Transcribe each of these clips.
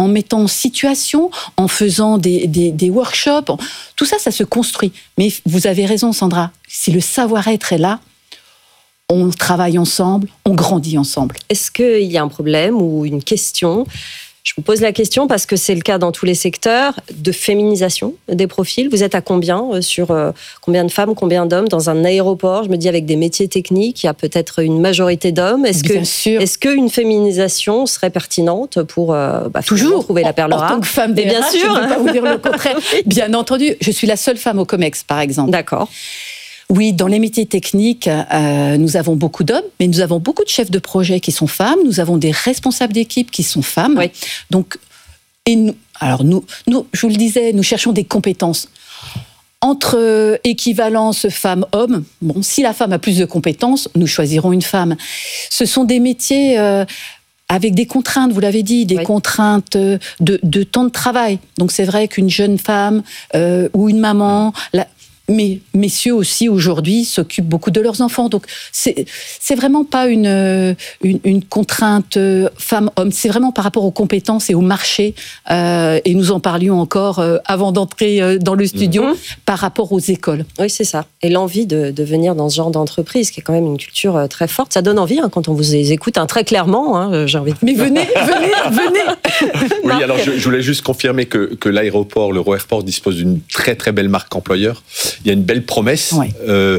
en mettant en situation, en faisant des workshops. Tout ça, ça se construit. Mais vous avez raison, Sandra. Si le savoir-être est là, on travaille ensemble, on grandit ensemble. Est-ce qu'il y a un problème ou une question ? Je vous pose la question parce que c'est le cas dans tous les secteurs de féminisation des profils. Vous êtes à combien sur combien de femmes, combien d'hommes dans un aéroport ? Je me dis avec des métiers techniques, il y a peut-être une majorité d'hommes. Est-ce qu'une féminisation serait pertinente pour toujours trouver la perle rare ? En tant que femme, bien sûr. Je ne peux pas vous dire le contraire. Bien entendu, je suis la seule femme au COMEX, par exemple. D'accord. Oui, dans les métiers techniques, nous avons beaucoup d'hommes, mais nous avons beaucoup de chefs de projet qui sont femmes. Nous avons des responsables d'équipe qui sont femmes. Oui. Donc, nous, je vous le disais, nous cherchons des compétences. Entre équivalence femme-homme, bon, si la femme a plus de compétences, nous choisirons une femme. Ce sont des métiers avec des contraintes, vous l'avez dit, des contraintes de temps de travail. Donc c'est vrai qu'une jeune femme ou une maman... Mais messieurs aussi aujourd'hui s'occupent beaucoup de leurs enfants, donc c'est vraiment pas une contrainte femme-homme, c'est vraiment par rapport aux compétences et au marché. Et nous en parlions encore avant d'entrer dans le studio par rapport aux écoles. Oui, c'est ça. Et l'envie de venir dans ce genre d'entreprise, qui est quand même une culture très forte, ça donne envie quand on vous écoute très clairement. J'ai envie de... Mais venez. Oui, alors je voulais juste confirmer que l'aéroport, le RoAirport dispose d'une très très belle marque employeur. Il y a une belle promesse. Ouais.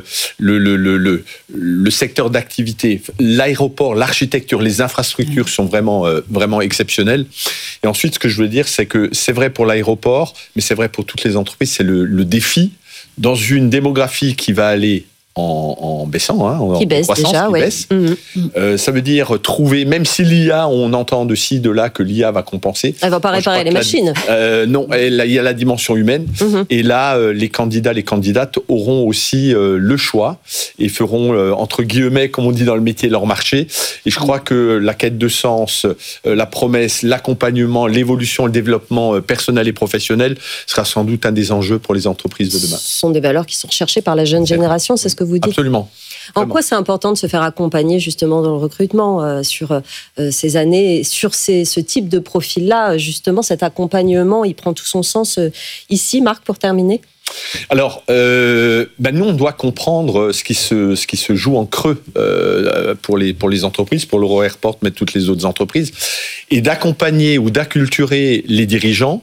Le secteur d'activité, l'aéroport, l'architecture, les infrastructures sont vraiment exceptionnelles. Et ensuite, ce que je veux dire, c'est que c'est vrai pour l'aéroport, mais c'est vrai pour toutes les entreprises. C'est le défi dans une démographie qui va aller en baissant, qui baisse croissance, déjà, qui baisse. Ça veut dire trouver, même si l'IA, on entend de ci, de là que l'IA va compenser. Elle va pas réparer les machines. Non, il y a la dimension humaine. Et là, les candidats, les candidates auront aussi le choix et feront, entre guillemets, comme on dit dans le métier, leur marché. Et je crois que la quête de sens, la promesse, l'accompagnement, l'évolution, le développement personnel et professionnel sera sans doute un des enjeux pour les entreprises de demain. Ce sont des valeurs qui sont recherchées par la jeune génération, c'est ce que vous dites. Absolument. En quoi c'est important de se faire accompagner justement dans le recrutement sur ces années, sur ce type de profil-là, justement cet accompagnement, il prend tout son sens ici, Marc, pour terminer ? Alors, nous, on doit comprendre ce qui se joue en creux pour les entreprises, pour le RoAirport, mais toutes les autres entreprises, et d'accompagner ou d'acculturer les dirigeants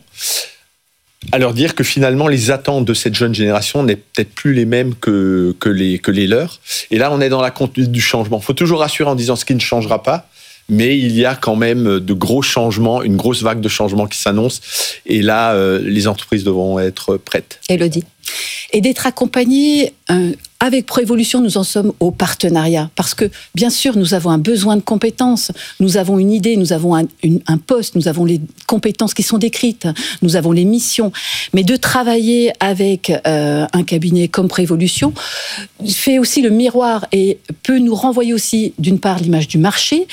à leur dire que finalement les attentes de cette jeune génération n'est peut-être plus les mêmes que les leurs. Et là, on est dans la conduite du changement. Il faut toujours rassurer en disant ce qui ne changera pas, mais il y a quand même de gros changements, une grosse vague de changements qui s'annonce. Et là, les entreprises devront être prêtes. Élodie. Et d'être accompagnées avec Proévolution, nous en sommes au partenariat. Parce que, bien sûr, nous avons un besoin de compétences. Nous avons une idée, nous avons un poste, nous avons les compétences qui sont décrites, nous avons les missions. Mais de travailler avec un cabinet comme Proévolution fait aussi le miroir et peut nous renvoyer aussi, d'une part, l'image du marché,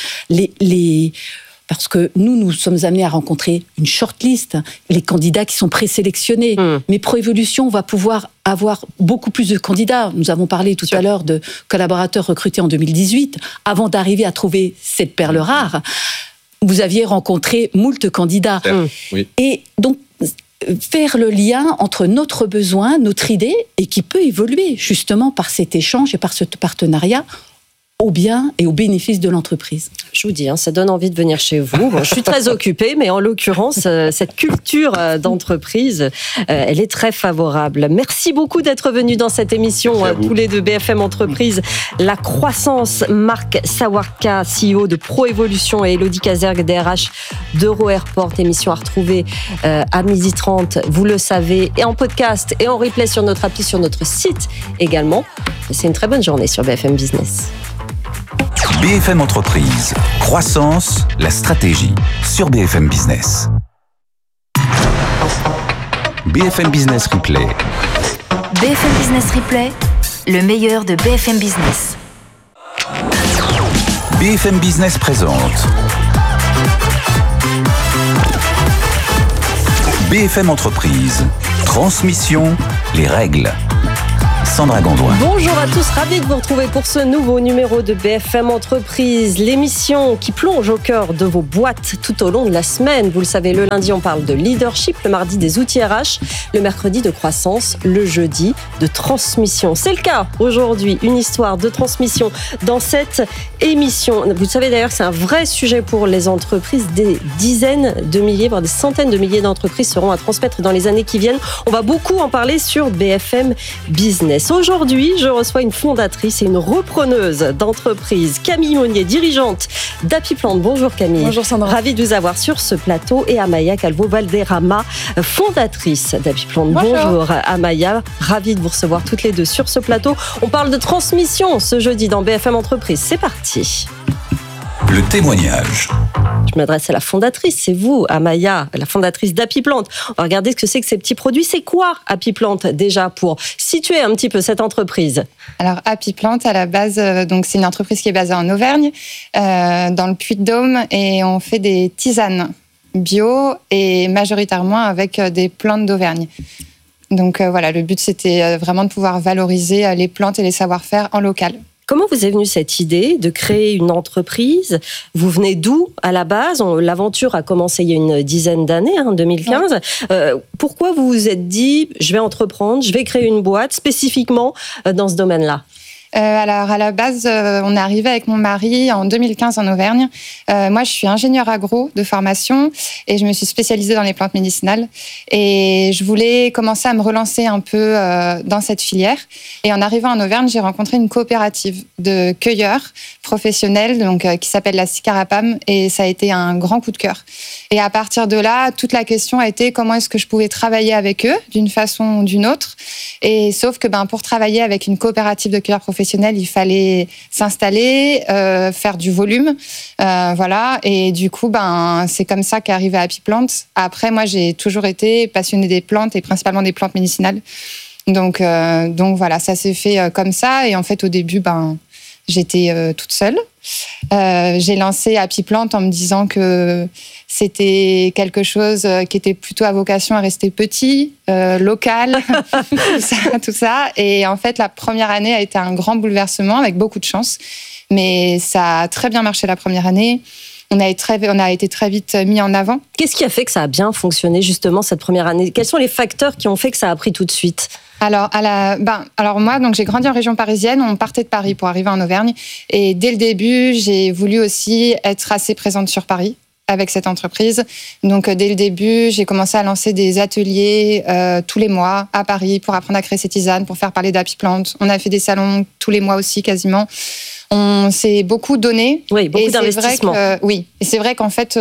parce que nous sommes amenés à rencontrer une shortlist, les candidats qui sont présélectionnés. Mais Proévolution va pouvoir avoir beaucoup plus de candidats. Nous avons parlé tout à l'heure de collaborateurs recrutés en 2018. Avant d'arriver à trouver cette perle rare, vous aviez rencontré moult candidats. Oui. Et donc, faire le lien entre notre besoin, notre idée, et qui peut évoluer justement par cet échange et par ce partenariat, au bien et au bénéfice de l'entreprise. Je vous dis, ça donne envie de venir chez vous. Bon, je suis très occupée, mais en l'occurrence, cette culture d'entreprise, elle est très favorable. Merci beaucoup d'être venus dans cette émission, tous les deux, BFM Entreprise. La croissance, Marc Sawarka, CEO de Proévolution, et Élodie Casergue, DRH de RoAirport. Émission à retrouver à 12h30, vous le savez, et en podcast et en replay sur notre appli, sur notre site également. C'est une très bonne journée sur BFM Business. BFM Entreprise, croissance, la stratégie, sur BFM Business. BFM Business Replay. BFM Business Replay, le meilleur de BFM Business. BFM Business présente BFM Entreprise, transmission, les règles. Sandra Gondouin. Bonjour à tous, ravi de vous retrouver pour ce nouveau numéro de BFM Entreprise, l'émission qui plonge au cœur de vos boîtes tout au long de la semaine. Vous le savez, le lundi, on parle de leadership, le mardi des outils RH, le mercredi de croissance, le jeudi de transmission. C'est le cas aujourd'hui, une histoire de transmission dans cette émission. Vous savez d'ailleurs que c'est un vrai sujet pour les entreprises. Des dizaines de milliers, voire des centaines de milliers d'entreprises seront à transmettre dans les années qui viennent. On va beaucoup en parler sur BFM Business. Aujourd'hui, je reçois une fondatrice et une repreneuse d'entreprise, Camille Monnier, dirigeante d'Happyplant. Bonjour Camille. Bonjour Sandra. Ravie de vous avoir sur ce plateau. Et Amaya Calvo-Valderrama, fondatrice d'Happyplant. Bonjour Amaya, ravie de vous recevoir toutes les deux sur ce plateau. On parle de transmission ce jeudi dans BFM Entreprise. C'est parti. Le témoignage. Je m'adresse à la fondatrice, c'est vous, Amaya, la fondatrice d'Happyplant. On va regarder ce que c'est que ces petits produits. C'est quoi Happyplant déjà pour situer un petit peu cette entreprise? Alors Happyplant, à la base, donc c'est une entreprise qui est basée en Auvergne, dans le Puy-de-Dôme, et on fait des tisanes bio et majoritairement avec des plantes d'Auvergne. Donc voilà, le but c'était vraiment de pouvoir valoriser les plantes et les savoir-faire en local. Comment vous est venue cette idée de créer une entreprise? Vous venez d'où à la base? L'aventure a commencé il y a une dizaine d'années, 2015. Ouais. Pourquoi vous vous êtes dit, je vais entreprendre, je vais créer une boîte spécifiquement dans ce domaine-là? Alors à la base, on est arrivé avec mon mari en 2015 en Auvergne. Moi, je suis ingénieure agro de formation et je me suis spécialisée dans les plantes médicinales. Et je voulais commencer à me relancer un peu dans cette filière. Et en arrivant en Auvergne, j'ai rencontré une coopérative de cueilleurs professionnels donc, qui s'appelle la Sicarapam. Et ça a été un grand coup de cœur. Et à partir de là, toute la question a été comment est-ce que je pouvais travailler avec eux d'une façon ou d'une autre. Et sauf que pour travailler avec une coopérative de cueilleurs professionnels, il fallait s'installer, faire du volume, voilà. Et du coup, c'est comme ça qu'est arrivé Happyplant. Après, moi, j'ai toujours été passionnée des plantes et principalement des plantes médicinales. Donc voilà, ça s'est fait comme ça. Et en fait, au début, j'étais toute seule. J'ai lancé Happyplant en me disant que c'était quelque chose qui était plutôt à vocation à rester petit, local, tout ça. Et en fait, la première année a été un grand bouleversement avec beaucoup de chance. Mais ça a très bien marché la première année. On a été très vite mis en avant. Qu'est-ce qui a fait que ça a bien fonctionné justement cette première année? Quels sont les facteurs qui ont fait que ça a pris tout de suite? Alors moi, donc j'ai grandi en région parisienne. On partait de Paris pour arriver en Auvergne. Et dès le début, j'ai voulu aussi être assez présente sur Paris avec cette entreprise. Donc dès le début, j'ai commencé à lancer des ateliers tous les mois à Paris pour apprendre à créer ces tisanes, pour faire parler d'Happyplant. On a fait des salons tous les mois aussi quasiment. On s'est beaucoup donné. Oui, beaucoup d'investissement. Oui, et c'est vrai qu'en fait,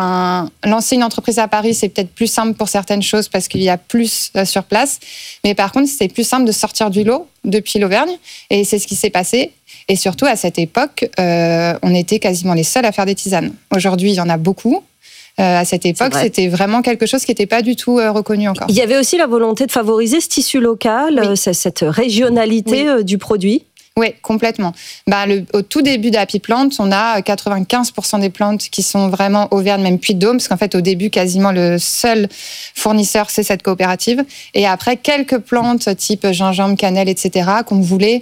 lancer une entreprise à Paris, c'est peut-être plus simple pour certaines choses parce qu'il y a plus sur place. Mais par contre, c'est plus simple de sortir du lot depuis l'Auvergne. Et c'est ce qui s'est passé. Et surtout, à cette époque, on était quasiment les seuls à faire des tisanes. Aujourd'hui, il y en a beaucoup. À cette époque, c'était vraiment quelque chose qui n'était pas du tout reconnu encore. Il y avait aussi la volonté de favoriser ce tissu local, oui. Cette régionalité du produit. Oui, complètement. Au tout début d'Happyplant, on a 95% des plantes qui sont vraiment Auvergne, même Puy-de-Dôme, parce qu'en fait, au début, quasiment le seul fournisseur, c'est cette coopérative. Et après, quelques plantes type gingembre, cannelle, etc., qu'on voulait.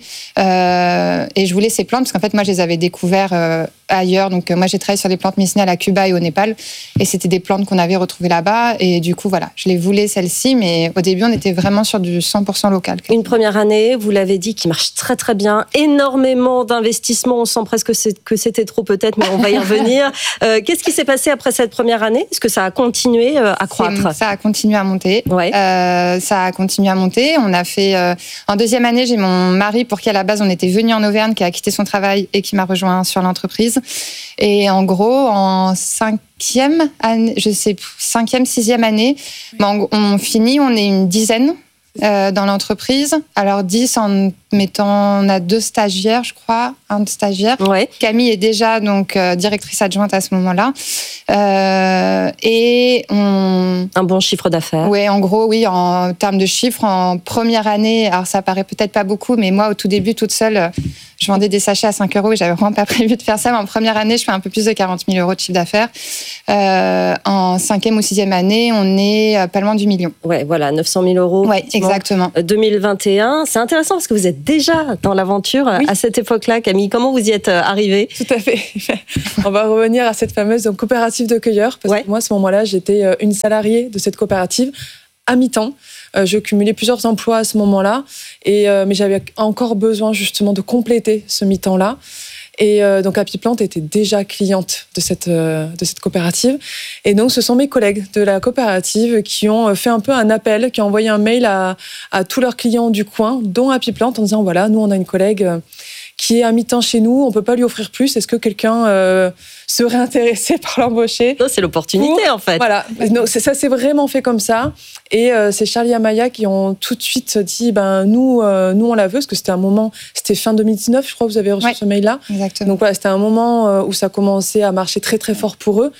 Et je voulais ces plantes, parce qu'en fait, moi, je les avais découvertes ailleurs. Donc, moi, j'ai travaillé sur des plantes médicinales à Cuba et au Népal. Et c'était des plantes qu'on avait retrouvées là-bas. Et du coup, voilà, je les voulais, celles-ci. Mais au début, on était vraiment sur du 100% local. Une première année, vous l'avez dit, qui marche très, très bien. Énormément d'investissements. On sent presque que c'était trop peut-être, mais on va y revenir. Qu'est-ce qui s'est passé après cette première année? Est-ce que ça a continué à croître? Ça a continué à monter. Ouais. Ça a continué à monter. On a fait... en deuxième année, j'ai mon mari, pour qui à la base on était venu en Auvergne, qui a quitté son travail et qui m'a rejoint sur l'entreprise. Et en gros, en cinquième année, sixième année, on finit, on est une dizaine dans l'entreprise. Alors 10 en on a 2 stagiaires, je crois, un stagiaire. Ouais. Camille est déjà donc directrice adjointe à ce moment-là. Et un bon chiffre d'affaires. Oui, en gros, oui, en termes de chiffres, en première année, alors ça paraît peut-être pas beaucoup, mais moi, au tout début, toute seule, je vendais des sachets à 5 € et j'avais vraiment pas prévu de faire ça. Mais en première année, je fais un peu plus de 40 000 € de chiffre d'affaires. En 5e ou 6e année, on est pas loin du million. Ouais, voilà, 900 000 €. Ouais, exactement. 2021, c'est intéressant parce que vous êtes déjà dans l'aventure à cette époque-là, Camille. Comment vous y êtes arrivée ? Tout à fait. On va revenir à cette fameuse coopérative de cueilleurs. Parce que moi, à ce moment-là, j'étais une salariée de cette coopérative à mi-temps. Je cumulais plusieurs emplois à ce moment-là, mais j'avais encore besoin justement de compléter ce mi-temps-là. Et donc Happy Plant était déjà cliente de cette coopérative. Et donc ce sont mes collègues de la coopérative qui ont fait un peu un appel, qui ont envoyé un mail à tous leurs clients du coin, dont Happy Plant, en disant voilà, nous on a une collègue qui est à mi-temps chez nous, on peut pas lui offrir plus. Est-ce que quelqu'un serait intéressé par l'embaucher ? C'est l'opportunité en fait. Voilà, donc ça s'est vraiment fait comme ça. Et c'est Charlie et Maya qui ont tout de suite dit nous on la veut, parce que c'était fin 2019, je crois que vous avez reçu ce mail-là. Exactement. Donc voilà, c'était un moment où ça commençait à marcher très très fort pour eux.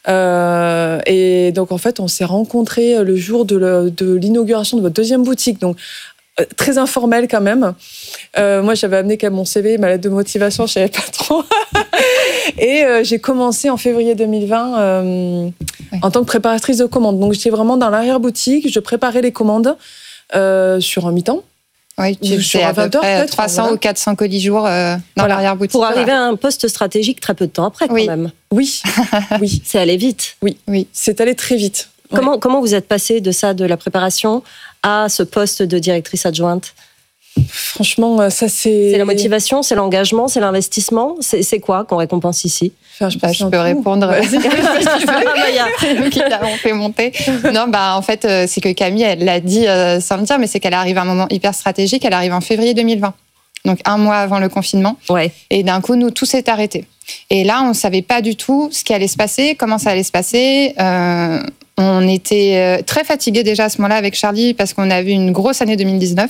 Et donc en fait, on s'est rencontrés le jour de l'inauguration de votre 2e boutique. Donc très informel quand même. Moi, j'avais amené quand même mon CV, ma lettre de motivation, je savais pas trop. Et j'ai commencé en février 2020 en tant que préparatrice de commandes. Donc, j'étais vraiment dans l'arrière-boutique. Je préparais les commandes sur un mi-temps. Oui, tu fais à peu près 300 ou 400 colis jour dans l'arrière-boutique. Pour arriver à un poste stratégique très peu de temps après, quand même. Oui. Oui. C'est allé vite. Oui. C'est allé très vite. Comment vous êtes passée de la préparation à ce poste de directrice adjointe ? Franchement, ça c'est... C'est la motivation, c'est l'engagement, c'est l'investissement. C'est quoi qu'on récompense ici ? Je peux répondre. C'est nous qui l'avons fait monter. Non, en fait, c'est que Camille, elle l'a dit sans le dire, mais c'est qu'elle arrive à un moment hyper stratégique. Elle arrive en février 2020. Donc 1 mois avant le confinement. Ouais. Et d'un coup, nous, tout s'est arrêté. Et là, on ne savait pas du tout ce qui allait se passer, comment ça allait se passer. On était très fatigués déjà à ce moment-là avec Charlie parce qu'on a vu une grosse année 2019.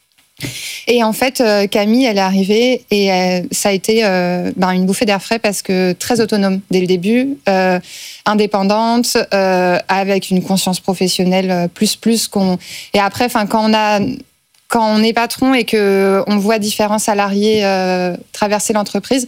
Et en fait, Camille, elle est arrivée et ça a été une bouffée d'air frais parce que très autonome dès le début, indépendante, avec une conscience professionnelle plus qu'on... Et après, quand on est patron et qu'on voit différents salariés traverser l'entreprise,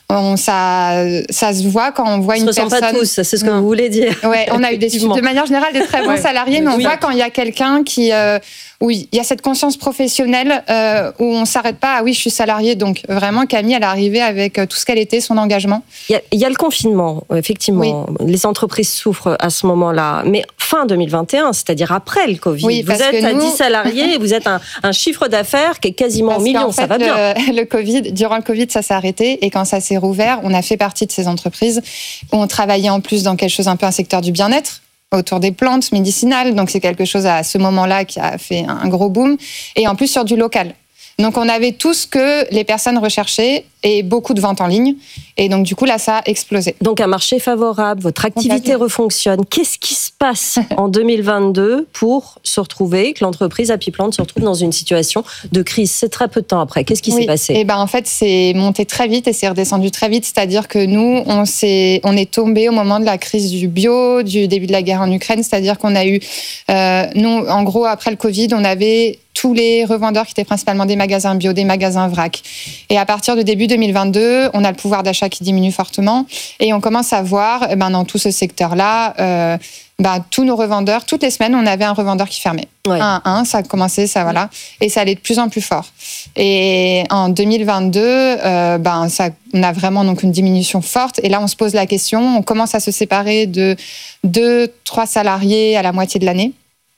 ça se voit quand on voit une personne... On ne se ressent pas tous, c'est ce que vous voulez dire. Ouais, on a eu de manière générale des très bons salariés, mais on voit quand il y a quelqu'un où il y a cette conscience professionnelle où on ne s'arrête pas, je suis salarié. Donc vraiment, Camille, elle est arrivée avec tout ce qu'elle était, son engagement. Il y a le confinement, effectivement. Oui. Les entreprises souffrent à ce moment-là. Mais fin 2021, c'est-à-dire après le Covid, vous êtes à 10 salariés, vous êtes un chiffre d'affaires qui est quasiment au million, ça va bien. Durant le Covid, ça s'est arrêté. Et quand ça s'est rouvert, on a fait partie de ces entreprises où on travaillait en plus dans quelque chose un peu un secteur du bien-être, autour des plantes médicinales. Donc, c'est quelque chose à ce moment-là qui a fait un gros boom. Et en plus, sur du local. Donc, on avait tout ce que les personnes recherchaient et beaucoup de ventes en ligne. Et donc, du coup, là, ça a explosé. Donc, un marché favorable, votre activité refonctionne. Qu'est-ce qui se passe en 2022 pour se retrouver, que l'entreprise Happy Plant se retrouve dans une situation de crise ? C'est très peu de temps après. Qu'est-ce qui s'est passé ? Et en fait, c'est monté très vite et c'est redescendu très vite. C'est-à-dire que nous, on est tombé au moment de la crise du bio, du début de la guerre en Ukraine. C'est-à-dire qu'on a eu... nous, en gros, après le Covid, on avait... tous les revendeurs qui étaient principalement des magasins bio, des magasins vrac. Et à partir de début 2022, on a le pouvoir d'achat qui diminue fortement et on commence à voir dans tout ce secteur-là, tous nos revendeurs, toutes les semaines, on avait un revendeur qui fermait. Ouais. Un, ça a commencé, voilà. Et ça allait de plus en plus fort. Et en 2022, on a vraiment donc une diminution forte. Et là, on se pose la question, on commence à se séparer de 2-3 salariés à la moitié de l'année.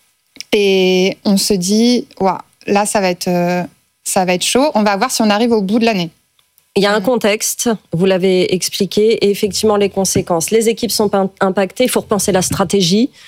Et on se dit, là, ça va être chaud. On va voir si on arrive au bout de l'année. Il y a un contexte, vous l'avez expliqué, et effectivement les conséquences. Les équipes sont impactées, il faut repenser la stratégie. Tout.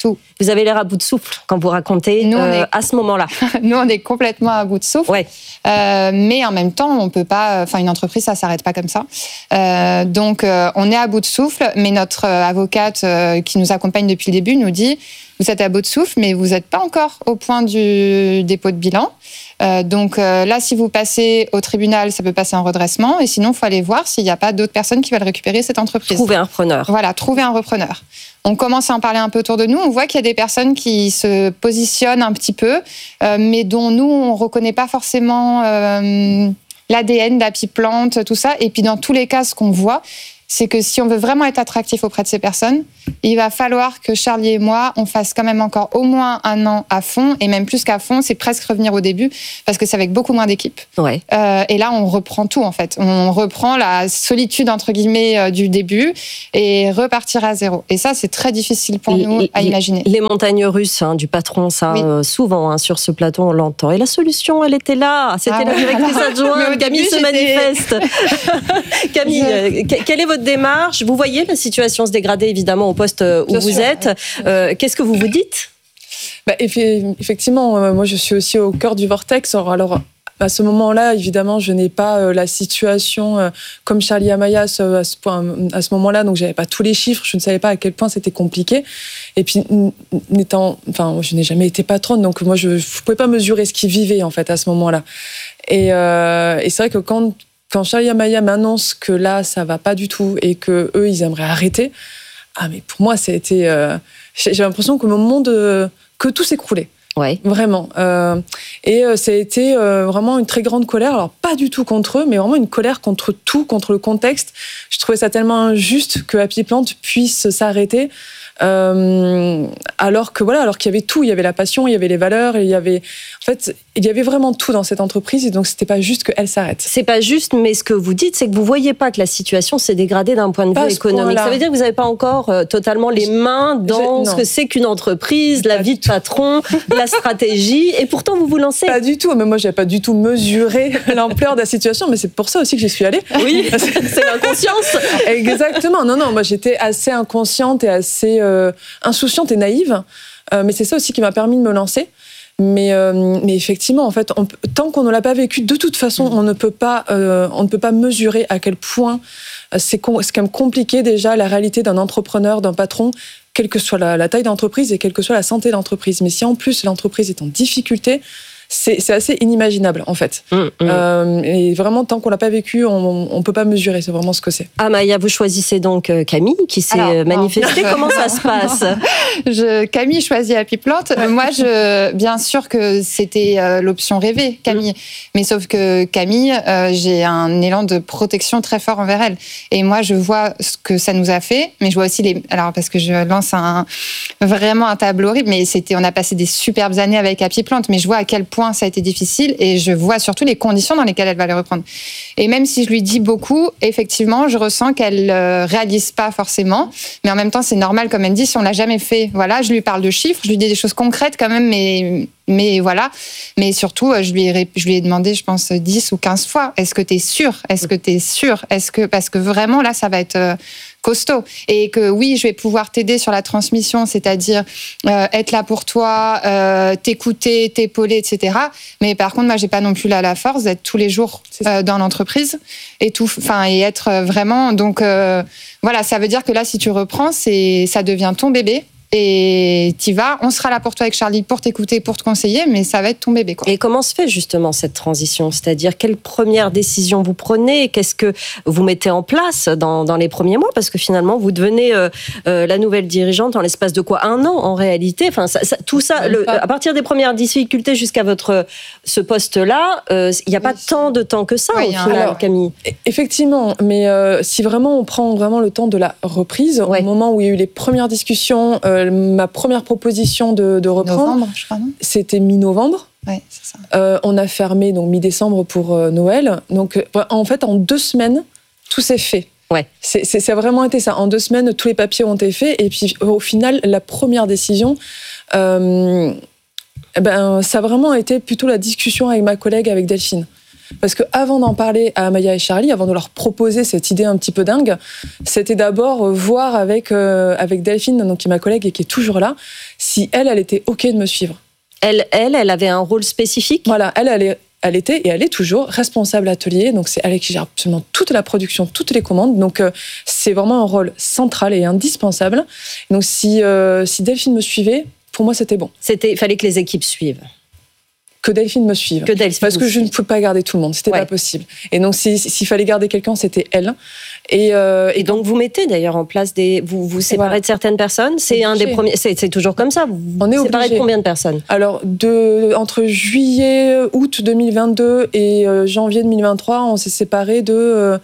Vous avez l'air à bout de souffle quand vous racontez à ce moment-là. Nous, on est complètement à bout de souffle. Ouais. Mais en même temps, on peut pas. Enfin, une entreprise, ça s'arrête pas comme ça. Donc, on est à bout de souffle. Mais notre avocate qui nous accompagne depuis le début nous dit: vous êtes à bout de souffle, mais vous n'êtes pas encore au point du dépôt de bilan. Donc là, si vous passez au tribunal, ça peut passer en redressement. Et sinon, il faut aller voir s'il n'y a pas d'autres personnes qui veulent récupérer cette entreprise. Trouver un repreneur. Voilà, trouver un repreneur. On commence à en parler un peu autour de nous. On voit qu'il y a des personnes qui se positionnent un petit peu, mais dont nous, on ne reconnaît pas forcément l'ADN d'Happyplant, tout ça. Et puis, dans tous les cas, ce qu'on voit, c'est que si on veut vraiment être attractif auprès de ces personnes, il va falloir que Charlie et moi, on fasse quand même encore au moins 1 an à fond, et même plus qu'à fond, c'est presque revenir au début, parce que c'est avec beaucoup moins d'équipes. Ouais. Et là, on reprend tout, en fait. On reprend la solitude, entre guillemets, du début, et repartir à zéro. Et ça, c'est très difficile pour nous à imaginer. Les montagnes russes du patron, ça, souvent, sur ce plateau, on l'entend. Et la solution, elle était là. C'était la directrice adjointe. Camille se manifeste. Camille, quelle est votre démarche? Vous voyez la situation se dégrader, évidemment, au poste où vous êtes. Qu'est-ce que vous vous dites? Effectivement, moi, je suis aussi au cœur du vortex. Alors, à ce moment-là, évidemment, je n'ai pas la situation comme Charlie et Amaya à ce moment-là, donc j'avais pas tous les chiffres, je ne savais pas à quel point c'était compliqué. Et puis, je n'ai jamais été patronne, donc moi, je ne pouvais pas mesurer ce qu'ils vivaient, en fait, à ce moment-là. Et c'est vrai que quand Charlie et Amaya m'annoncent que là, ça va pas du tout et que eux, ils aimeraient arrêter, mais pour moi, ça a été... j'ai l'impression que mon monde... que tout s'écroulait. Ouais. Vraiment. Et ça a été vraiment une très grande colère. Alors, pas du tout contre eux, mais vraiment une colère contre tout, contre le contexte. Je trouvais ça tellement injuste que Happyplant puisse s'arrêter. Alors qu'il y avait tout, il y avait la passion, il y avait les valeurs, il y avait vraiment tout dans cette entreprise, et donc c'était pas juste qu'elle s'arrête. C'est pas juste, mais ce que vous dites, c'est que vous voyez pas que la situation s'est dégradée d'un point de vue économique. Ça veut dire que vous n'avez pas encore totalement les mains dans ce que c'est qu'une entreprise, la vie de patron, la stratégie, et pourtant vous vous lancez. Pas du tout, mais moi j'avais pas du tout mesuré l'ampleur de la situation, mais c'est pour ça aussi que j'y suis allée. Oui, c'est l'inconscience. Exactement, non, moi j'étais assez inconsciente et assez insouciante et naïve, mais c'est ça aussi qui m'a permis de me lancer. Mais effectivement, en fait, tant qu'on ne l'a pas vécu, de toute façon, on ne peut pas mesurer à quel point c'est quand même compliqué déjà la réalité d'un entrepreneur, d'un patron, quelle que soit la taille d'entreprise et quelle que soit la santé de l'entreprise. Mais si en plus l'entreprise est en difficulté, c'est assez inimaginable, en fait. Et vraiment, tant qu'on l'a pas vécu, on peut pas mesurer. C'est vraiment ce que c'est. Amaya, vous choisissez donc Camille, qui s'est manifestée. Comment ça se passe? Camille choisit Happyplant. Moi, bien sûr que c'était l'option rêvée, Camille. Mais sauf que Camille, j'ai un élan de protection très fort envers elle. Et moi, je vois ce que ça nous a fait, mais je vois aussi alors, parce que je lance vraiment un tableau horrible, mais on a passé des superbes années avec Happyplant, mais je vois à quel point ça a été difficile, et je vois surtout les conditions dans lesquelles elle va les reprendre. Et même si je lui dis beaucoup, effectivement, je ressens qu'elle réalise pas forcément, mais en même temps, c'est normal, comme elle dit, si on l'a jamais fait. Voilà, je lui parle de chiffres, je lui dis des choses concrètes quand même, mais voilà. Mais surtout, je lui ai demandé, je pense, 10 ou 15 fois, est-ce que t'es sûr? Est-ce que t'es sûr? Parce que vraiment, là, ça va être costaud. Et que oui, je vais pouvoir t'aider sur la transmission, c'est-à-dire être là pour toi, t'écouter, t'épauler, etc. Mais par contre, moi, j'ai pas non plus la force d'être tous les jours dans l'entreprise et être vraiment. Donc voilà, ça veut dire que là, si tu reprends, ça devient ton bébé. Et t'y vas, on sera là pour toi avec Charlie, pour t'écouter, pour te conseiller, mais ça va être ton bébé, quoi. Et comment se fait justement cette transition? C'est-à-dire, quelles premières décisions vous prenez? Qu'est-ce que vous mettez en place dans les premiers mois? Parce que finalement, vous devenez la nouvelle dirigeante en l'espace de quoi? 1 an, en réalité. Enfin, tout ça, à partir des premières difficultés jusqu'à ce poste-là, il n'y a pas tant de temps que ça, au final, Camille. Effectivement, mais si vraiment on prend vraiment le temps de la reprise, au moment où il y a eu les premières discussions, ma première proposition de reprendre, novembre, je crois, non ? C'était mi-novembre. Ouais, c'est ça. On a fermé donc mi-décembre pour Noël. Donc en fait, en 2 semaines, tout s'est fait. Ouais. Ça a vraiment été ça. En 2 semaines, tous les papiers ont été faits. Et puis au final, la première décision, ça a vraiment été plutôt la discussion avec ma collègue, avec Delphine. Parce que avant d'en parler à Amaya et Charlie, avant de leur proposer cette idée un petit peu dingue, c'était d'abord voir avec Delphine, donc qui est ma collègue et qui est toujours là, si elle était OK de me suivre. Elle avait un rôle spécifique. Voilà, elle était et elle est toujours responsable atelier, donc c'est elle qui gère absolument toute la production, toutes les commandes, donc c'est vraiment un rôle central et indispensable. Donc si Delphine me suivait, pour moi c'était bon. Il fallait que les équipes suivent. Que Delphine me suive. Parce que je ne pouvais pas garder tout le monde, c'était pas possible. Et donc s'il fallait garder quelqu'un, c'était elle. Et donc vous mettez d'ailleurs en place vous séparez de certaines personnes. C'est un des premiers. C'est toujours comme ça. On est séparez de combien de personnes? Alors entre juillet, août 2022 et janvier 2023, on s'est séparés de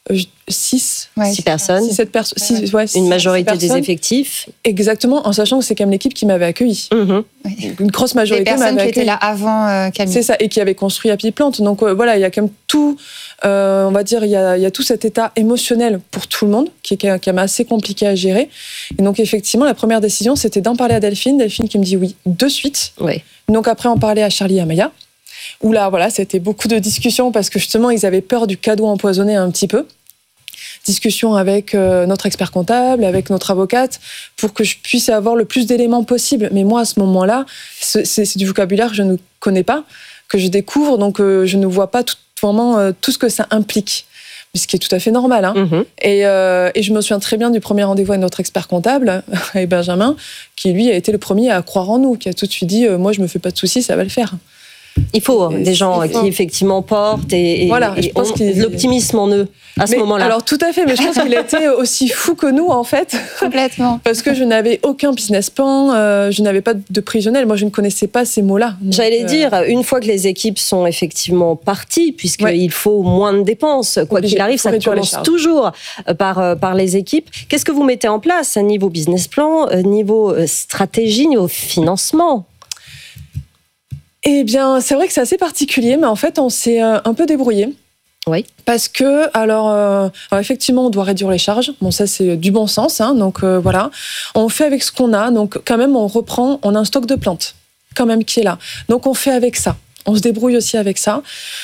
6 personnes. 7 personnes. Une majorité des effectifs. Exactement, en sachant que c'est quand même l'équipe qui m'avait accueilli. Une grosse majorité m'avait accueilli. Des personnes qui étaient là avant Camille. C'est ça, et qui avaient construit Happy Plant. Donc voilà, il y a quand même tout, on va dire, il y a tout cet état émotionnel pour tout le monde, qui est quand même assez compliqué à gérer. Et donc effectivement, la première décision, c'était d'en parler à Delphine. Delphine qui me dit oui de suite. Oui. Donc après, en parler à Charlie et à Maya. Où là, voilà, c'était beaucoup de discussions parce que justement, ils avaient peur du cadeau empoisonné un petit peu. Discussion avec notre expert comptable, avec notre avocate, pour que je puisse avoir le plus d'éléments possible. Mais moi, à ce moment-là, c'est du vocabulaire que je ne connais pas, que je découvre, donc je ne vois pas vraiment tout ce que ça implique. Ce qui est tout à fait normal. Hein. Et je me souviens très bien du premier rendez-vous avec notre expert comptable, avec Benjamin, qui lui a été le premier à croire en nous, qui a tout de suite dit moi je me fais pas de soucis, ça va le faire. Il faut des gens qui effectivement portent et l'optimisme en eux à ce moment-là. Alors tout à fait, mais je pense qu'il était aussi fou que nous en fait. Complètement. Parce que je n'avais aucun business plan, je n'avais pas de prévisionnel, moi je ne connaissais pas ces mots-là. J'allais dire, une fois que les équipes sont effectivement parties, puisqu'il faut moins de dépenses, quoi qu'il arrive, ça commence toujours par les équipes. Qu'est-ce que vous mettez en place, niveau business plan, niveau stratégie, niveau financement ? Eh bien, c'est vrai que c'est assez particulier, mais en fait, on s'est un peu débrouillé. Oui. Parce que, alors effectivement, on doit réduire les charges. Bon, ça, c'est du bon sens. Hein, donc, voilà. On fait avec ce qu'on a. Donc, quand même, on a un stock de plantes, quand même, qui est là. Donc, on fait avec ça. On se débrouille aussi avec ça.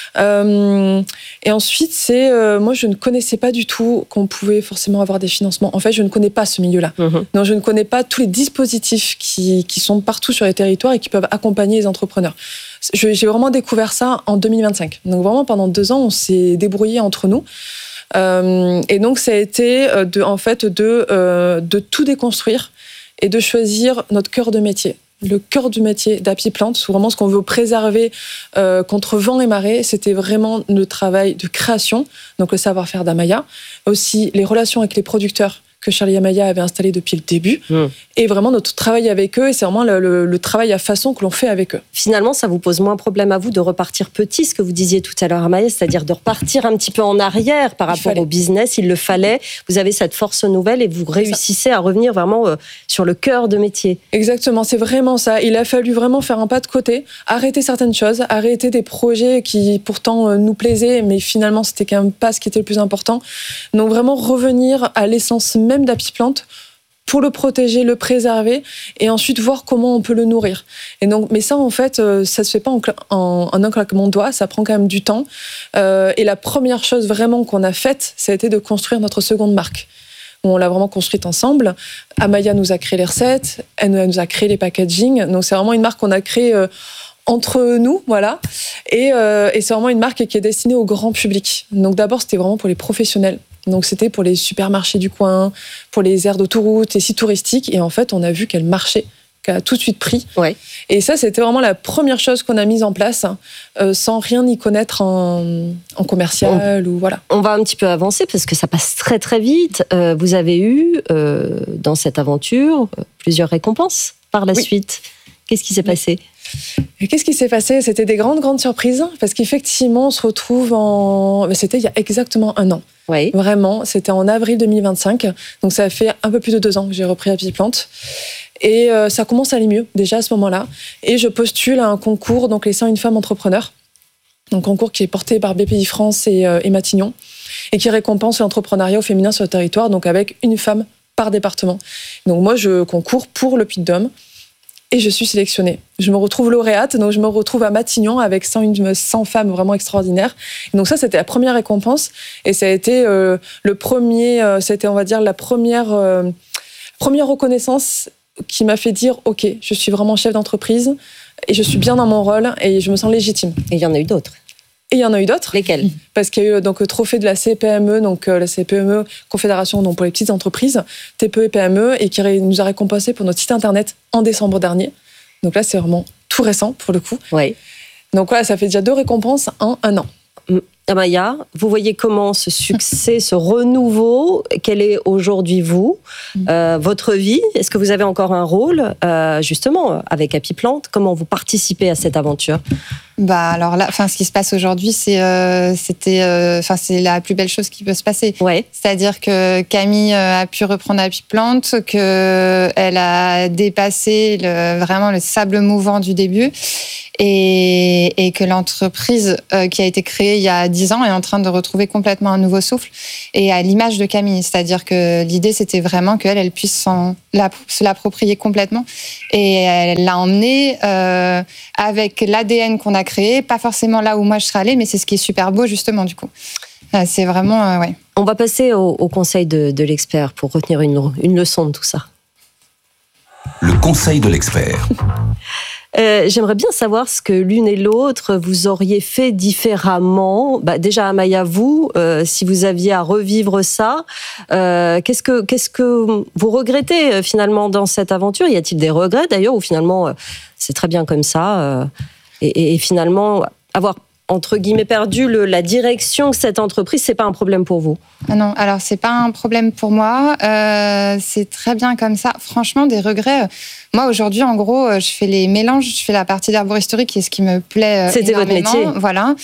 Et ensuite, moi, je ne connaissais pas du tout qu'on pouvait forcément avoir des financements. En fait, je ne connais pas ce milieu-là. Donc, je ne connais pas tous les dispositifs qui sont partout sur les territoires et qui peuvent accompagner les entrepreneurs. J'ai vraiment découvert ça en 2025. Donc, vraiment, pendant 2 ans, on s'est débrouillé entre nous. Et donc, ça a été de tout déconstruire et de choisir notre cœur de métier. Le cœur du métier d'Happy Plant, c'est vraiment ce qu'on veut préserver contre vent et marée. C'était vraiment le travail de création, donc le savoir-faire d'Amaya. Aussi, les relations avec les producteurs que Charlie et Amaya avaient installés depuis le début. Et vraiment notre travail avec eux, et c'est vraiment le travail à façon que l'on fait avec eux. Finalement, ça vous pose moins problème à vous de repartir petit, ce que vous disiez tout à l'heure, Amaya, c'est-à-dire de repartir un petit peu en arrière par rapport au business. Il le fallait. Vous avez cette force nouvelle et vous réussissez à revenir vraiment sur le cœur de métier. Exactement, c'est vraiment ça. Il a fallu vraiment faire un pas de côté, arrêter certaines choses, arrêter des projets qui pourtant nous plaisaient, mais finalement c'était quand même pas ce qui était le plus important. Donc vraiment revenir à l'essence même d'Happy Plant pour le protéger, le préserver et ensuite voir comment on peut le nourrir. Et donc, mais ça en fait, ça se fait pas en un claquement de doigts, ça prend quand même du temps. Et la première chose vraiment qu'on a faite, ça a été de construire notre seconde marque. On l'a vraiment construite ensemble. Amaya nous a créé les recettes, elle nous a créé les packaging. Donc c'est vraiment une marque qu'on a créée entre nous, voilà. Et c'est vraiment une marque qui est destinée au grand public. Donc d'abord, c'était vraiment pour les professionnels. Donc c'était pour les supermarchés du coin, pour les aires d'autoroute, les sites touristiques. Et en fait, on a vu qu'elle marchait, qu'elle a tout de suite pris. Ouais. Et ça, c'était vraiment la première chose qu'on a mise en place, sans rien y connaître en commercial ou voilà. On va un petit peu avancer parce que ça passe très très vite. Vous avez eu dans cette aventure plusieurs récompenses par la suite. Qu'est-ce qui s'est passé ? Et qu'est-ce qui s'est passé ? C'était des grandes surprises parce qu'effectivement, on se retrouve c'était il y a exactement 1 an. Oui. Vraiment, c'était en avril 2025. Donc ça fait un peu plus de 2 ans que j'ai repris Happy Plant. Et ça commence à aller mieux déjà à ce moment-là. Et je postule à un concours, donc les 101 femmes entrepreneurs. Un concours qui est porté par BPI France et Matignon et qui récompense l'entrepreneuriat au féminin sur le territoire, donc avec une femme par département. Donc moi, je concours pour le Puy-de-Dôme. et je suis sélectionnée. Je me retrouve lauréate, donc je me retrouve à Matignon avec 100 femmes vraiment extraordinaires. Et donc ça, c'était la première récompense, et ça a été c'était, on va dire, la première reconnaissance qui m'a fait dire « Ok, je suis vraiment chef d'entreprise et je suis bien dans mon rôle et je me sens légitime. » Et il y en a eu d'autres. Et il y en a eu d'autres. Lesquels ? Parce qu'il y a eu donc, le trophée de la CPME, donc la CPME, Confédération donc, pour les petites entreprises, TPE et PME, et qui nous a récompensé pour notre site internet en décembre dernier. Donc là, c'est vraiment tout récent pour le coup. Oui. Donc voilà, ça fait déjà 2 récompenses en 1 an. Amaya, vous voyez comment ce succès, ce renouveau, quel est aujourd'hui votre vie? Est-ce que vous avez encore un rôle, justement, avec Happy Plant? Comment vous participez à cette aventure? Alors là, ce qui se passe aujourd'hui, c'est la plus belle chose qui peut se passer. Ouais. C'est-à-dire que Camille a pu reprendre Happy Plant, qu'elle a dépassé vraiment le sable mouvant du début, et que l'entreprise qui a été créée il y a 10 ans est en train de retrouver complètement un nouveau souffle, et à l'image de Camille. C'est-à-dire que l'idée, c'était vraiment qu'elle puisse se l'approprier complètement, et elle l'a emmenée avec l'ADN qu'on a créé, pas forcément là où moi je serais allée, mais c'est ce qui est super beau justement du coup. C'est vraiment, ouais. On va passer au conseil de l'expert pour retenir une leçon de tout ça. Le conseil de l'expert. J'aimerais bien savoir ce que l'une et l'autre vous auriez fait différemment. Déjà, Amaya, vous, si vous aviez à revivre ça, qu'est-ce que vous regrettez finalement dans cette aventure? Y a-t-il des regrets d'ailleurs, ou finalement c'est très bien comme ça, et finalement avoir entre guillemets perdu la direction de cette entreprise, c'est pas un problème pour vous? Non, alors c'est pas un problème pour moi. C'est très bien comme ça. Franchement, des regrets. Moi, aujourd'hui, en gros, je fais les mélanges, je fais la partie d'arboristerie qui est ce qui me plaît énormément. C'était votre métier. Voilà.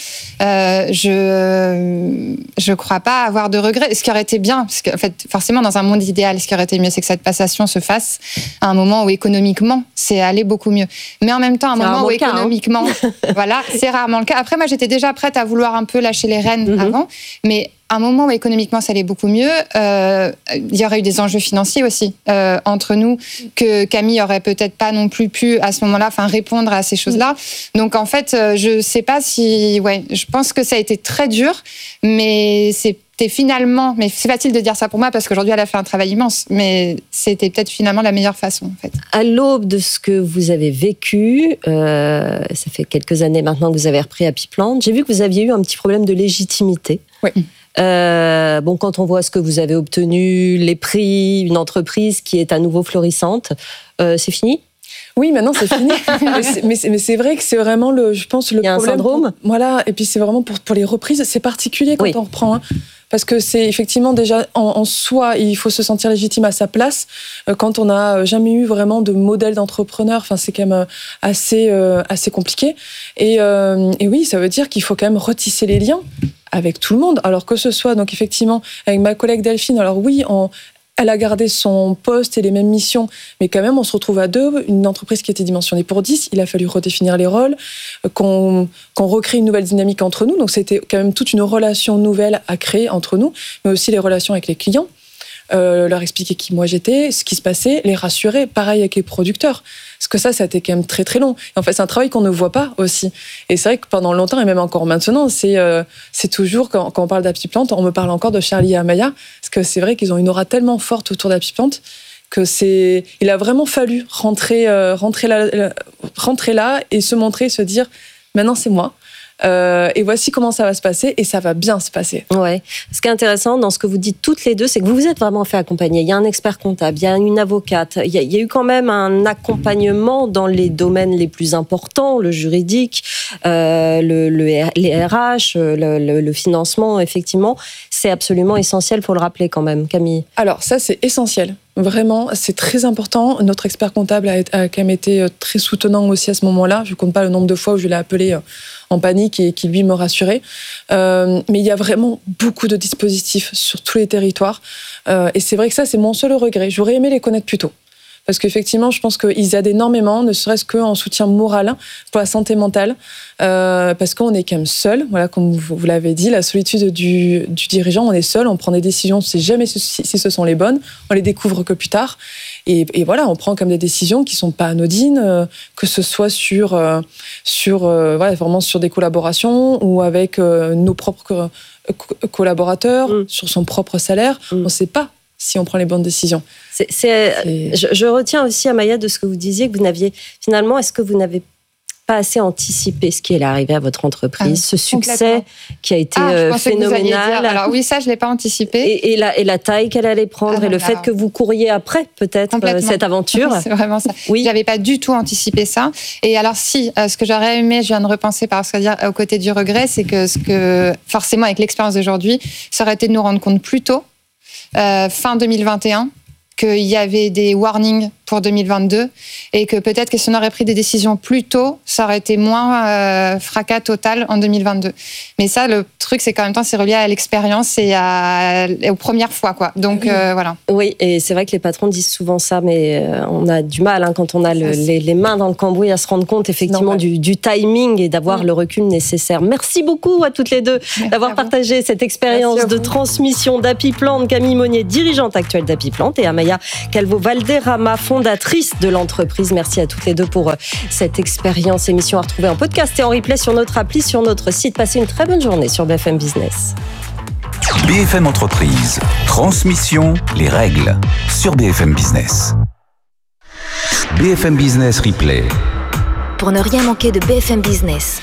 Je crois pas avoir de regrets. Ce qui aurait été bien, parce que, en fait, forcément, dans un monde idéal, ce qui aurait été mieux, c'est que cette passation se fasse à un moment où économiquement, c'est allé beaucoup mieux. Mais en même temps, à un moment où économiquement, voilà, c'est rarement le cas. Après, moi, j'étais déjà prête à vouloir un peu lâcher les rênes avant, mais à un moment où économiquement ça allait beaucoup mieux, il y aurait eu des enjeux financiers aussi entre nous, que Camille aurait peut-être pas non plus pu à ce moment-là, répondre à ces choses-là. Donc en fait, je sais pas si, je pense que ça a été très dur, mais c'était finalement, mais c'est facile de dire ça pour moi parce qu'aujourd'hui elle a fait un travail immense, mais c'était peut-être finalement la meilleure façon en fait. À l'aube de ce que vous avez vécu, ça fait quelques années maintenant que vous avez repris Happy Plant, j'ai vu que vous aviez eu un petit problème de légitimité. Oui. Quand on voit ce que vous avez obtenu, les prix, une entreprise qui est à nouveau florissante, c'est fini? Oui, maintenant c'est fini. mais c'est vrai que c'est vraiment je pense le problème. Il y a un syndrome. Voilà, et puis c'est vraiment pour les reprises, c'est particulier quand on reprend. Parce que c'est effectivement déjà en soi, il faut se sentir légitime à sa place. Quand on n'a jamais eu vraiment de modèle d'entrepreneur, c'est quand même assez compliqué. Et oui, ça veut dire qu'il faut quand même retisser les liens avec tout le monde. Alors que ce soit donc effectivement avec ma collègue Delphine. Alors oui, elle a gardé son poste et les mêmes missions, mais quand même, on se retrouve à 2. Une entreprise qui était dimensionnée pour 10, il a fallu redéfinir les rôles, qu'on recrée une nouvelle dynamique entre nous. Donc, c'était quand même toute une relation nouvelle à créer entre nous, mais aussi les relations avec les clients. Leur expliquer qui moi j'étais, ce qui se passait, les rassurer. Pareil avec les producteurs. Parce que ça a été quand même très très long. Et en fait, c'est un travail qu'on ne voit pas aussi. Et c'est vrai que pendant longtemps, et même encore maintenant, c'est toujours, quand on parle d'Happy Plant, on me parle encore de Charlie et Amaya. Parce que c'est vrai qu'ils ont une aura tellement forte autour d'Happy Plant il a vraiment fallu rentrer là et se montrer, se dire, maintenant c'est moi. Et voici comment ça va se passer, et ça va bien se passer. Ouais. Ce qui est intéressant dans ce que vous dites toutes les deux, c'est que vous vous êtes vraiment fait accompagner. Il y a un expert comptable, il y a une avocate, il y a eu quand même un accompagnement dans les domaines les plus importants, le juridique, les RH, le financement, effectivement. C'est absolument essentiel, faut le rappeler quand même, Camille. Alors ça, c'est essentiel. Vraiment, c'est très important. Notre expert comptable a quand même été très soutenant aussi à ce moment-là. Je ne compte pas le nombre de fois où je l'ai appelé en panique et qui, lui, me rassurait. Mais il y a vraiment beaucoup de dispositifs sur tous les territoires. Et c'est vrai que ça, c'est mon seul regret. J'aurais aimé les connaître plus tôt. parce qu'effectivement, je pense qu'ils aident énormément, ne serait-ce qu'en soutien moral pour la santé mentale, parce qu'on est quand même seul. Voilà, comme vous l'avez dit, la solitude du dirigeant, on est seul, on prend des décisions, on ne sait jamais si ce sont les bonnes, on les découvre que plus tard. Et voilà, on prend comme des décisions qui sont pas anodines, que ce soit vraiment sur des collaborations ou avec nos propres collaborateurs, sur son propre salaire. On ne sait pas si on prend les bonnes décisions. Je retiens aussi, Amaya, de ce que vous disiez, que vous n'aviez finalement, est-ce que vous n'avez pas assez anticipé ce qui est arrivé à votre entreprise, ce succès qui a été phénoménal. Alors oui, ça, je l'ai pas anticipé. Et la taille qu'elle allait prendre et le fait que vous couriez après, peut-être, cette aventure. C'est vraiment ça. Oui. J'avais pas du tout anticipé ça. Et alors si, ce que j'aurais aimé, je viens de repenser parce que aux côtés du regret, c'est que forcément, avec l'expérience d'aujourd'hui, ça aurait été de nous rendre compte plus tôt, fin 2021, qu'il y avait des warnings pour 2022 et que peut-être que si on aurait pris des décisions plus tôt, ça aurait été moins fracas total en 2022. Mais ça, le truc, c'est qu'en même temps, c'est relié à l'expérience et aux premières fois, quoi. Donc, voilà. Oui, et c'est vrai que les patrons disent souvent ça, mais on a du mal, quand on a les mains dans le cambouis, à se rendre compte, effectivement, du timing et d'avoir le recul nécessaire. Merci beaucoup à toutes les deux d'avoir partagé cette expérience de transmission d'Happy Plant. Camille Monnier, dirigeante actuelle d'Happy Plant, et Amaya Calvo-Valderrama, fondatrice de l'entreprise. Merci à toutes les deux pour cette expérience. Émission à retrouver en podcast et en replay sur notre appli, sur notre site. Passez une très bonne journée sur BFM Business. BFM Entreprise. Transmission, les règles. Sur BFM Business. BFM Business Replay. Pour ne rien manquer de BFM Business.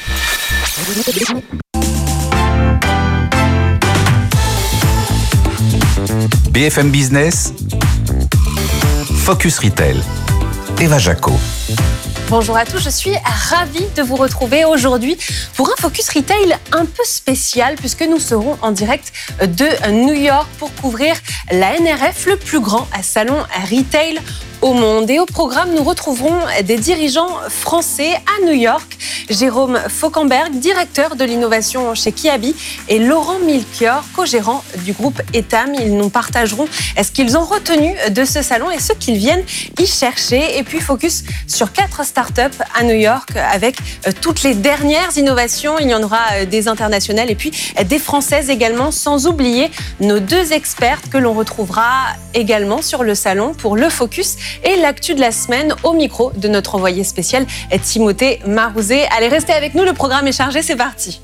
BFM Business. Focus Retail. Eva Jaco. Bonjour à tous, je suis ravie de vous retrouver aujourd'hui pour un Focus Retail un peu spécial puisque nous serons en direct de New York pour couvrir la NRF, le plus grand salon retail au monde. Et au programme, nous retrouverons des dirigeants français à New York. Jérôme Fauquemberg, directeur de l'innovation chez Kiabi, et Laurent Milchior, co-gérant du groupe Etam. Ils nous partageront ce qu'ils ont retenu de ce salon et ce qu'ils viennent y chercher. Et puis focus sur 4 startups à New York avec toutes les dernières innovations. Il y en aura des internationales et puis des françaises également, sans oublier nos 2 expertes que l'on retrouvera également sur le salon pour le focus et l'actu de la semaine au micro de notre envoyé spécial Timothée Marouzet. Allez, restez avec nous, le programme est chargé, c'est parti.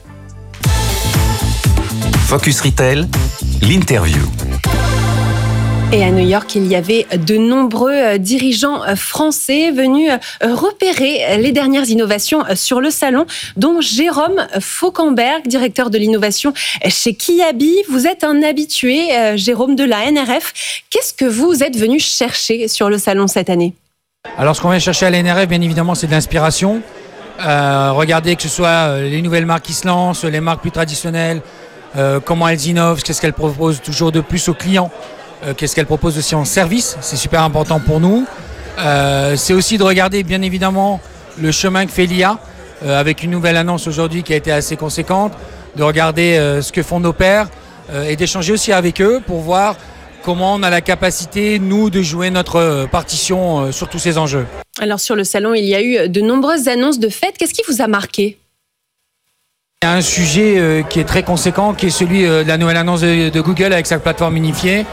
Focus Retail, l'interview. Et à New York, il y avait de nombreux dirigeants français venus repérer les dernières innovations sur le salon, dont Jérôme Fauquemberg, directeur de l'innovation chez Kiabi. Vous êtes un habitué, Jérôme, de la NRF. Qu'est-ce que vous êtes venu chercher sur le salon cette année ? Alors, ce qu'on vient chercher à la NRF, bien évidemment, c'est de l'inspiration. Regardez que ce soit les nouvelles marques qui se lancent, les marques plus traditionnelles, comment elles innovent, qu'est-ce qu'elles proposent toujours de plus aux clients. Qu'est-ce qu'elle propose aussi en service, c'est super important pour nous. C'est aussi de regarder bien évidemment le chemin que fait l'IA, avec une nouvelle annonce aujourd'hui qui a été assez conséquente, de regarder ce que font nos pairs et d'échanger aussi avec eux pour voir comment on a la capacité, nous, de jouer notre partition sur tous ces enjeux. Alors sur le salon, il y a eu de nombreuses annonces de fêtes. Qu'est-ce qui vous a marqué ? Il y a un sujet qui est très conséquent, qui est celui de la nouvelle annonce de Google avec sa plateforme unifiée,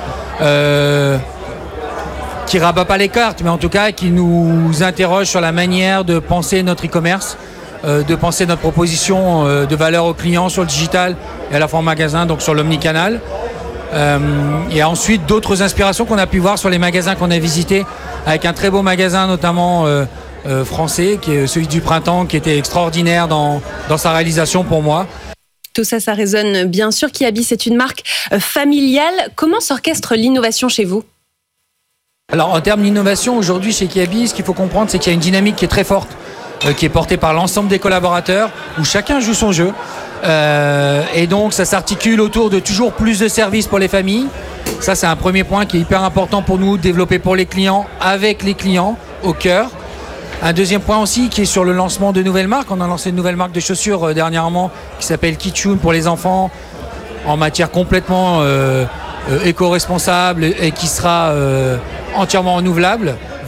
qui rabat pas les cartes, mais en tout cas qui nous interroge sur la manière de penser notre e-commerce, de penser notre proposition de valeur aux clients sur le digital et à la fois en magasin, donc sur l'omnicanal. Il y a ensuite d'autres inspirations qu'on a pu voir sur les magasins qu'on a visités, avec un très beau magasin notamment français, qui est celui du Printemps, qui était extraordinaire dans sa réalisation pour moi. Tout ça, ça résonne bien sûr. Kiabi, c'est une marque familiale. Comment s'orchestre l'innovation chez vous ? Alors en termes d'innovation, aujourd'hui chez Kiabi, ce qu'il faut comprendre, c'est qu'il y a une dynamique qui est très forte, qui est portée par l'ensemble des collaborateurs, où chacun joue son jeu. Et donc ça s'articule autour de toujours plus de services pour les familles. Ça, c'est un premier point qui est hyper important pour nous, développer pour les clients, avec les clients, au cœur. Un deuxième point aussi qui est sur le lancement de nouvelles marques. On a lancé une nouvelle marque de chaussures dernièrement qui s'appelle Kitchun pour les enfants, en matière complètement éco-responsable et qui sera entièrement renouvelable,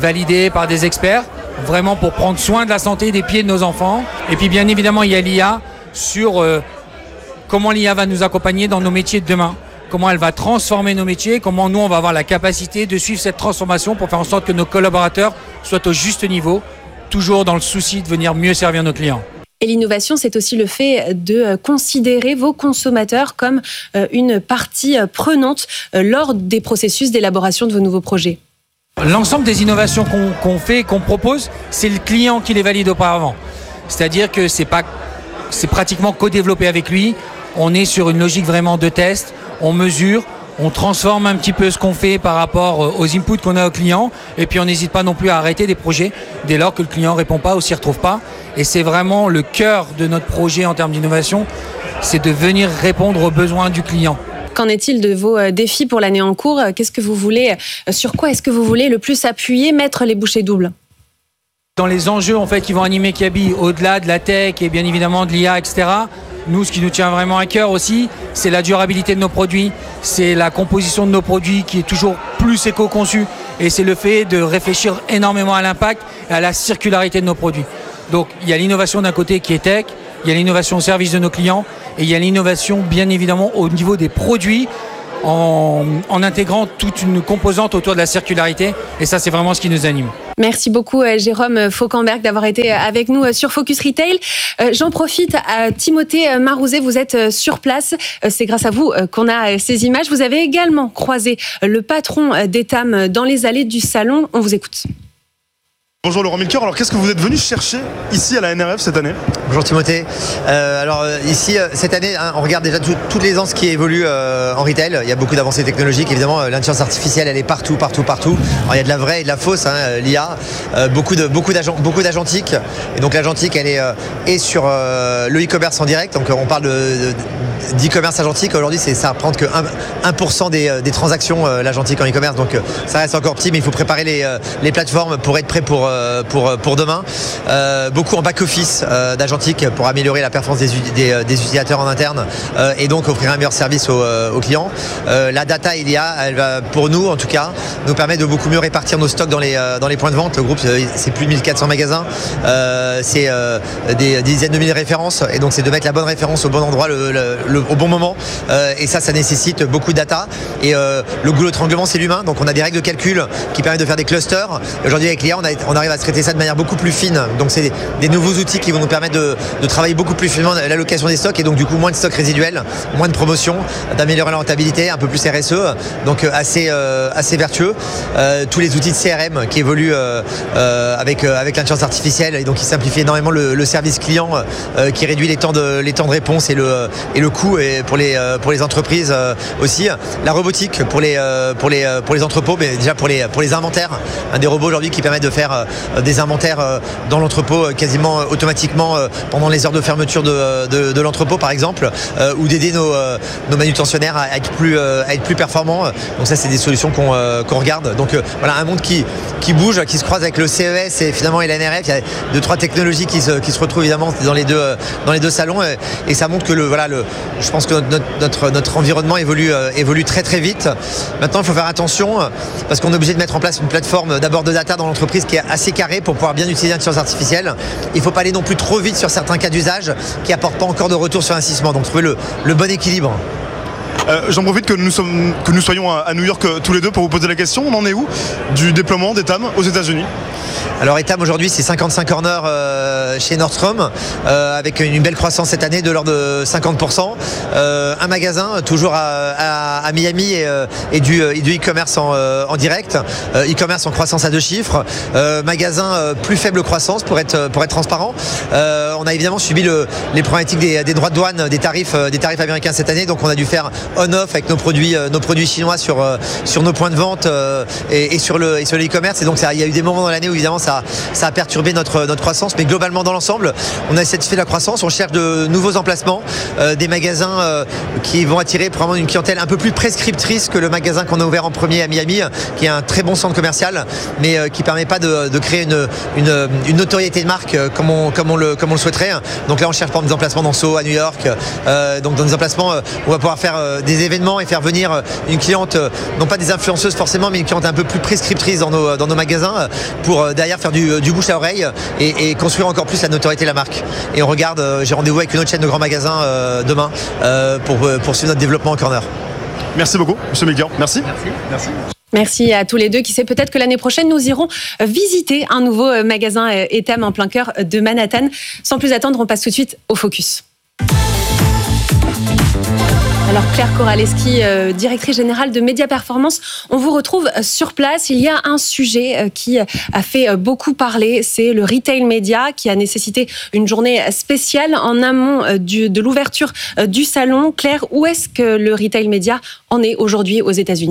validé par des experts, vraiment pour prendre soin de la santé des pieds de nos enfants. Et puis bien évidemment, il y a l'IA sur comment l'IA va nous accompagner dans nos métiers de demain. Comment elle va transformer nos métiers, comment nous on va avoir la capacité de suivre cette transformation pour faire en sorte que nos collaborateurs soient au juste niveau, toujours dans le souci de venir mieux servir nos clients. Et l'innovation, c'est aussi le fait de considérer vos consommateurs comme une partie prenante lors des processus d'élaboration de vos nouveaux projets. L'ensemble des innovations qu'on fait, qu'on propose, c'est le client qui les valide auparavant. C'est-à-dire que c'est pratiquement co-développé avec lui. On est sur une logique vraiment de test. On mesure, on transforme un petit peu ce qu'on fait par rapport aux inputs qu'on a aux clients. Et puis on n'hésite pas non plus à arrêter des projets dès lors que le client ne répond pas ou s'y retrouve pas. Et c'est vraiment le cœur de notre projet en termes d'innovation, c'est de venir répondre aux besoins du client. Qu'en est-il de vos défis pour l'année en cours ? Qu'est-ce que vous voulez, sur quoi est-ce que vous voulez le plus appuyer, mettre les bouchées doubles ? Dans les enjeux en fait qui vont animer Kiabi, au-delà de la tech et bien évidemment de l'IA, etc., nous, ce qui nous tient vraiment à cœur aussi, c'est la durabilité de nos produits, c'est la composition de nos produits qui est toujours plus éco-conçue et c'est le fait de réfléchir énormément à l'impact et à la circularité de nos produits. Donc, il y a l'innovation d'un côté qui est tech, il y a l'innovation au service de nos clients et il y a l'innovation bien évidemment au niveau des produits en intégrant toute une composante autour de la circularité et ça, c'est vraiment ce qui nous anime. Merci beaucoup Jérôme Fauquemberg d'avoir été avec nous sur Focus Retail. J'en profite, Timothée Marouzet, vous êtes sur place. C'est grâce à vous qu'on a ces images. Vous avez également croisé le patron d'Etam dans les allées du salon. On vous écoute. Bonjour Laurent Milker, alors qu'est-ce que vous êtes venu chercher ici à la NRF cette année ? Bonjour Timothée, ici cette année on regarde déjà tous les ans ce qui évolue en retail. Il y a beaucoup d'avancées technologiques, évidemment l'intelligence artificielle elle est partout. Alors, il y a de la vraie et de la fausse, l'IA, beaucoup d'agentique et donc l'agentique elle est sur le e-commerce en direct, donc on parle d'e-commerce agentique. Aujourd'hui ça représente que 1% des transactions l'agentique en e-commerce, donc ça reste encore petit mais il faut préparer les plateformes pour être prêt pour demain. Beaucoup en back-office d'agentique pour améliorer la performance des utilisateurs en interne et donc offrir un meilleur service aux clients. La data et l'IA, elle va, pour nous en tout cas, nous permettre de beaucoup mieux répartir nos stocks dans les points de vente. Le groupe, c'est plus de 1400 magasins, c'est des dizaines de milliers de références et donc c'est de mettre la bonne référence au bon endroit au bon moment et ça nécessite beaucoup de data et le goulot d'étranglement c'est l'humain, donc on a des règles de calcul qui permettent de faire des clusters. Aujourd'hui avec l'IA on arrive à traiter ça de manière beaucoup plus fine, donc c'est des nouveaux outils qui vont nous permettre de travailler beaucoup plus finement l'allocation des stocks et donc du coup moins de stocks résiduels, moins de promotions, d'améliorer la rentabilité, un peu plus RSE, donc assez vertueux. Tous les outils de CRM qui évoluent avec l'intelligence artificielle et donc qui simplifient énormément le service client, qui réduit les temps de réponse et le coût et pour les entreprises aussi. La robotique pour les entrepôts, mais déjà pour les inventaires, des robots aujourd'hui qui permettent de faire des inventaires dans l'entrepôt quasiment automatiquement pendant les heures de fermeture de l'entrepôt par exemple, ou d'aider nos manutentionnaires à être plus performants. Donc ça c'est des solutions qu'on regarde. Donc voilà un monde qui bouge, qui se croise avec le CES et finalement la NRF. Il y a 2-3 technologies qui se retrouvent évidemment dans les deux salons et ça montre que je pense que notre environnement évolue très très vite. Maintenant il faut faire attention parce qu'on est obligé de mettre en place une plateforme d'abord de data dans l'entreprise qui est assez carrée pour pouvoir bien utiliser l'intelligence artificielle. Il ne faut pas aller non plus trop vite sur certains cas d'usage qui n'apportent pas encore de retour sur investissement. Donc trouver le bon équilibre. J'en profite que nous soyons à New York tous les deux pour vous poser la question. On en est où du déploiement d'Etam aux États-Unis ? Alors Etam aujourd'hui c'est 55 corners chez Nordstrom avec une belle croissance cette année de l'ordre de 50%. Un magasin toujours à Miami et du e-commerce en direct. E-commerce en croissance à 2 chiffres. Magasin plus faible croissance pour être transparent. On a évidemment subi les problématiques des droits de douane, des tarifs américains cette année. Donc on a dû faire on-off avec nos produits chinois sur nos points de vente et sur le e-commerce. Et donc il y a eu des moments dans l'année où évidemment ça a perturbé notre croissance, mais globalement dans l'ensemble on a satisfait la croissance. On cherche de nouveaux emplacements, des magasins qui vont attirer probablement une clientèle un peu plus prescriptrice que le magasin qu'on a ouvert en premier à Miami, qui est un très bon centre commercial mais qui permet pas de créer une notoriété de marque comme on le souhaiterait. Donc là on cherche par des emplacements dans Soho à New York, donc dans des emplacements où on va pouvoir faire des événements et faire venir une cliente, non pas des influenceuses forcément, mais une cliente un peu plus prescriptrice dans nos magasins pour derrière faire du bouche à oreille et construire encore plus la notoriété de la marque. Et on regarde, j'ai rendez-vous avec une autre chaîne de grands magasins demain pour poursuivre notre développement en corner. Merci beaucoup, monsieur Melchior. Merci. Merci à tous les deux. Qui sait, peut-être que l'année prochaine, nous irons visiter un nouveau magasin Etam en plein cœur de Manhattan. Sans plus attendre, on passe tout de suite au Focus. Alors Claire Koraleski, directrice générale de Média Performance, on vous retrouve sur place. Il y a un sujet qui a fait beaucoup parler, c'est le retail média qui a nécessité une journée spéciale en amont de l'ouverture du salon. Claire, où est-ce que le retail média en est aujourd'hui aux États-Unis ?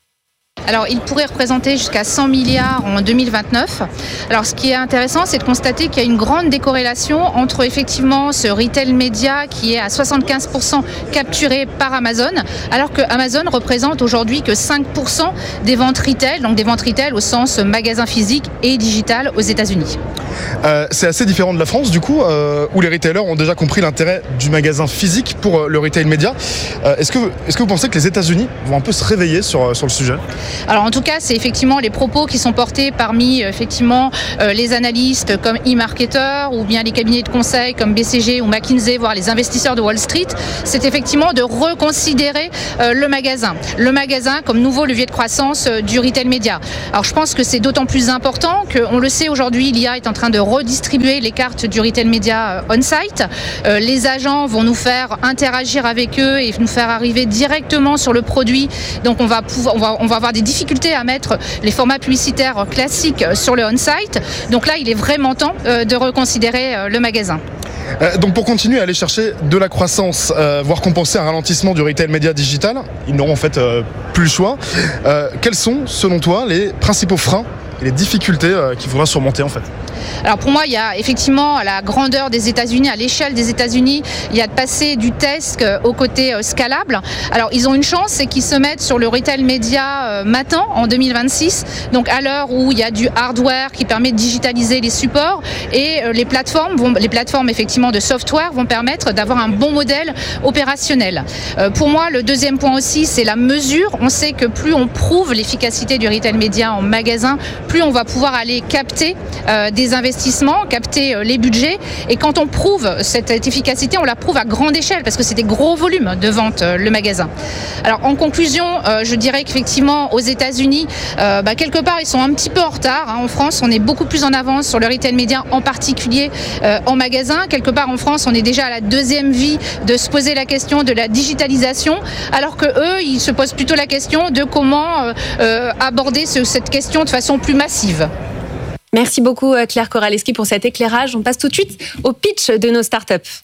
Alors, il pourrait représenter jusqu'à 100 milliards en 2029. Alors, ce qui est intéressant, c'est de constater qu'il y a une grande décorrélation entre effectivement ce retail média qui est à 75% capturé par Amazon, alors que Amazon représente aujourd'hui que 5% des ventes retail, donc des ventes retail au sens magasin physique et digital aux États-Unis. C'est assez différent de la France, du coup, où les retailers ont déjà compris l'intérêt du magasin physique pour le retail média. Est-ce que vous pensez que les États-Unis vont un peu se réveiller sur le sujet ? Alors en tout cas, c'est effectivement les propos qui sont portés parmi effectivement les analystes comme eMarketer ou bien les cabinets de conseil comme BCG ou McKinsey, voire les investisseurs de Wall Street. C'est effectivement de reconsidérer le magasin comme nouveau levier de croissance du retail média. Alors je pense que c'est d'autant plus important qu'on le sait aujourd'hui, l'IA est en train de redistribuer les cartes du retail média on-site. Les agents vont nous faire interagir avec eux et nous faire arriver directement sur le produit. Donc on va avoir des difficultés à mettre les formats publicitaires classiques sur le on-site. Donc là, il est vraiment temps de reconsidérer le magasin. Donc pour continuer à aller chercher de la croissance, voire compenser un ralentissement du retail média digital, ils n'auront en fait plus le choix. Quels sont, selon toi, les principaux freins et les difficultés qu'il faudra surmonter en fait ? Alors pour moi, il y a effectivement à la grandeur des États-Unis, à l'échelle des États-Unis, il y a de passer du test au côté scalable. Alors ils ont une chance, c'est qu'ils se mettent sur le retail média maintenant, en 2026, donc à l'heure où il y a du hardware qui permet de digitaliser les supports et les plateformes effectivement de software vont permettre d'avoir un bon modèle opérationnel. Pour moi, le deuxième point aussi, c'est la mesure. On sait que plus on prouve l'efficacité du retail média en magasin, plus on va pouvoir aller capter des investissements, capter les budgets. Et quand on prouve cette efficacité, on la prouve à grande échelle parce que c'est des gros volumes de vente, le magasin. Alors en conclusion, je dirais qu'effectivement aux États-Unis, quelque part ils sont un petit peu en retard. En France, on est beaucoup plus en avance sur le retail média, en particulier en magasin. Quelque part en France, on est déjà à la deuxième vie de se poser la question de la digitalisation, alors que eux, ils se posent plutôt la question de comment aborder cette question de façon plus massive. Merci beaucoup Claire Koraleski pour cet éclairage. On passe tout de suite au pitch de nos startups.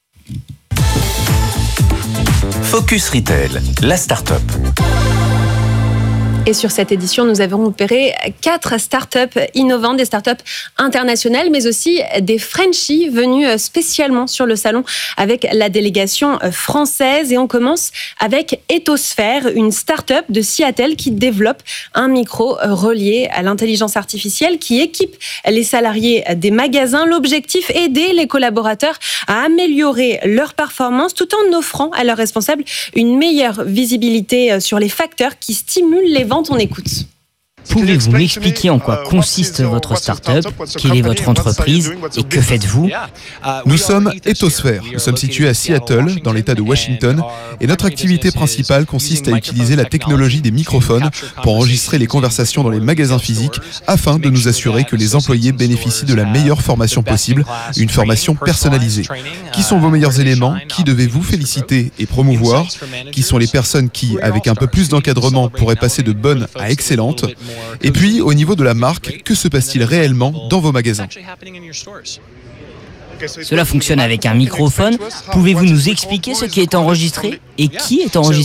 Focus Retail, la start-up. Et sur cette édition, nous avons opéré 4 startups innovantes, des startups internationales, mais aussi des Frenchies venus spécialement sur le salon avec la délégation française. Et on commence avec Ethosphère, une startup de Seattle qui développe un micro relié à l'intelligence artificielle qui équipe les salariés des magasins. L'objectif, aider les collaborateurs à améliorer leur performance tout en offrant à leurs responsables une meilleure visibilité sur les facteurs qui stimulent les ventes. On écoute. Pouvez-vous m'expliquer en quoi consiste votre start-up, quelle est votre entreprise et que faites-vous ? Nous sommes Ethosphère. Nous sommes situés à Seattle, dans l'État de Washington, et notre activité principale consiste à utiliser la technologie des microphones pour enregistrer les conversations dans les magasins physiques afin de nous assurer que les employés bénéficient de la meilleure formation possible, une formation personnalisée. Qui sont vos meilleurs éléments ? Qui devez-vous féliciter et promouvoir ? Qui sont les personnes qui, avec un peu plus d'encadrement, pourraient passer de bonnes à excellentes ? Et puis, au niveau de la marque, que se passe-t-il réellement dans vos magasins ? Cela fonctionne avec un microphone. Pouvez-vous nous expliquer ce qui est enregistré et qui est enregistré ?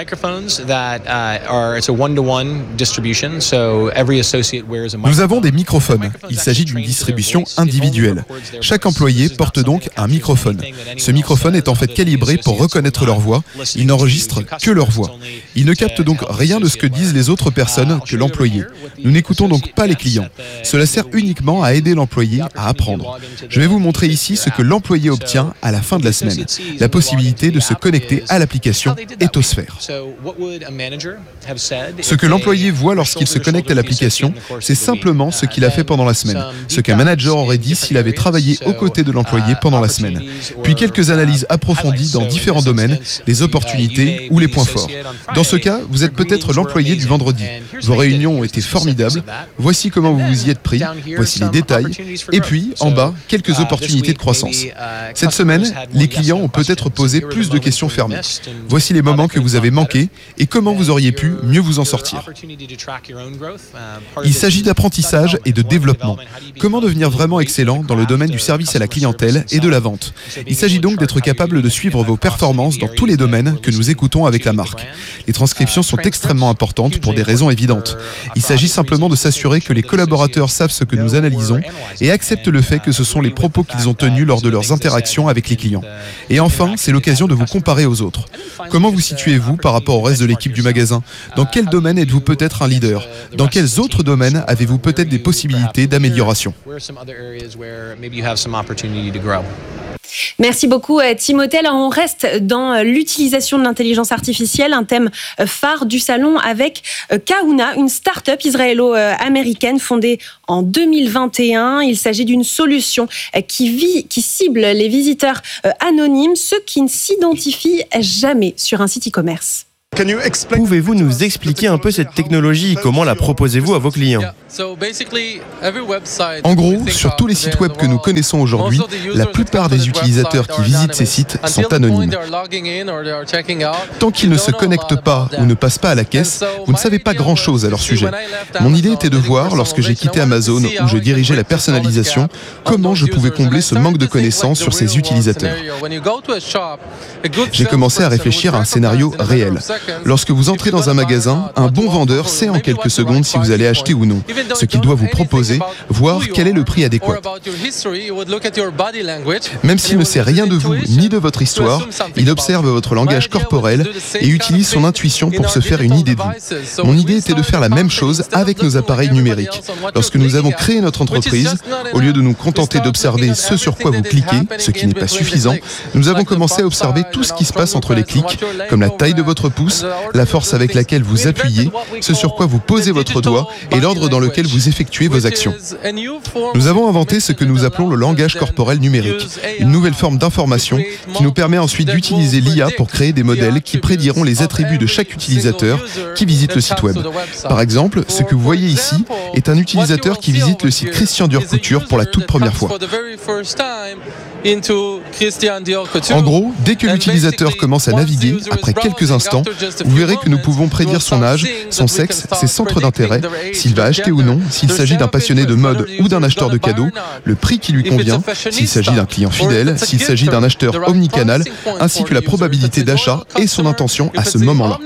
Nous avons des microphones. Il s'agit d'une distribution individuelle. Chaque employé porte donc un microphone. Ce microphone est en fait calibré pour reconnaître leur voix. Il n'enregistre que leur voix. Il ne capte donc rien de ce que disent les autres personnes que l'employé. Nous n'écoutons donc pas les clients. Cela sert uniquement à aider l'employé à apprendre. Je vais vous montrer montrer ici ce que l'employé obtient à la fin de la semaine. La possibilité de se connecter à l'application Ethosphère. Ce que l'employé voit lorsqu'il se connecte à l'application, c'est simplement ce qu'il a fait pendant la semaine. Ce qu'un manager aurait dit s'il avait travaillé aux côtés de l'employé pendant la semaine. Puis quelques analyses approfondies dans différents domaines, les opportunités ou les points forts. Dans ce cas, vous êtes peut-être l'employé du vendredi. Vos réunions ont été formidables. Voici comment vous vous y êtes pris. Voici les détails. Et puis, en bas, quelques opportunités de croissance. Cette semaine, les clients ont peut-être posé plus de questions fermées. Voici les moments que vous avez manqués et comment vous auriez pu mieux vous en sortir. Il s'agit d'apprentissage et de développement. Comment devenir vraiment excellent dans le domaine du service à la clientèle et de la vente. Il s'agit donc d'être capable de suivre vos performances dans tous les domaines que nous écoutons avec la marque. Les transcriptions sont extrêmement importantes pour des raisons évidentes. Il s'agit simplement de s'assurer que les collaborateurs savent ce que nous analysons et acceptent le fait que ce sont les propos qu'ils ont tenus lors de leurs interactions avec les clients. Et enfin, c'est l'occasion de vous comparer aux autres. Comment vous situez-vous par rapport au reste de l'équipe du magasin? Dans quel domaine êtes-vous peut-être un leader? Dans quels autres domaines avez-vous peut-être des possibilités d'amélioration? Merci beaucoup Timothée. Alors on reste dans l'utilisation de l'intelligence artificielle, un thème phare du salon avec Kahuna, une start-up israélo-américaine fondée en 2021. Il s'agit d'une solution qui cible les visiteurs anonymes, ceux qui ne s'identifient jamais sur un site e-commerce. Pouvez-vous nous expliquer un peu cette technologie et comment la proposez-vous à vos clients? En gros, sur tous les sites web que nous connaissons aujourd'hui, la plupart des utilisateurs qui visitent ces sites sont anonymes. Tant qu'ils ne se connectent pas ou ne passent pas à la caisse, vous ne savez pas grand-chose à leur sujet. Mon idée était de voir, lorsque j'ai quitté Amazon où je dirigeais la personnalisation, comment je pouvais combler ce manque de connaissances sur ces utilisateurs. J'ai commencé à réfléchir à un scénario réel. Lorsque vous entrez dans un magasin, un bon vendeur sait en quelques secondes si vous allez acheter ou non, ce qu'il doit vous proposer, voir quel est le prix adéquat. Même s'il ne sait rien de vous ni de votre histoire, il observe votre langage corporel et utilise son intuition pour se faire une idée de vous. Mon idée était de faire la même chose avec nos appareils numériques. Lorsque nous avons créé notre entreprise, au lieu de nous contenter d'observer ce sur quoi vous cliquez, ce qui n'est pas suffisant, nous avons commencé à observer tout ce qui se passe entre les clics, comme la taille de votre pouce, la force avec laquelle vous appuyez, ce sur quoi vous posez votre doigt et l'ordre dans lequel vous effectuez vos actions. Nous avons inventé ce que nous appelons le langage corporel numérique, une nouvelle forme d'information qui nous permet ensuite d'utiliser l'IA pour créer des modèles qui prédiront les attributs de chaque utilisateur qui visite le site web. Par exemple, ce que vous voyez ici est un utilisateur qui visite le site Christian Dior Couture pour la toute première fois. En gros, dès que l'utilisateur commence à naviguer, après quelques instants, vous verrez que nous pouvons prédire son âge, son sexe, ses centres d'intérêt, s'il va acheter ou non, s'il s'agit d'un passionné de mode ou d'un acheteur de cadeaux, le prix qui lui convient, s'il s'agit d'un client fidèle, s'il s'agit d'un acheteur omnicanal, ainsi que la probabilité d'achat et son intention à ce moment-là.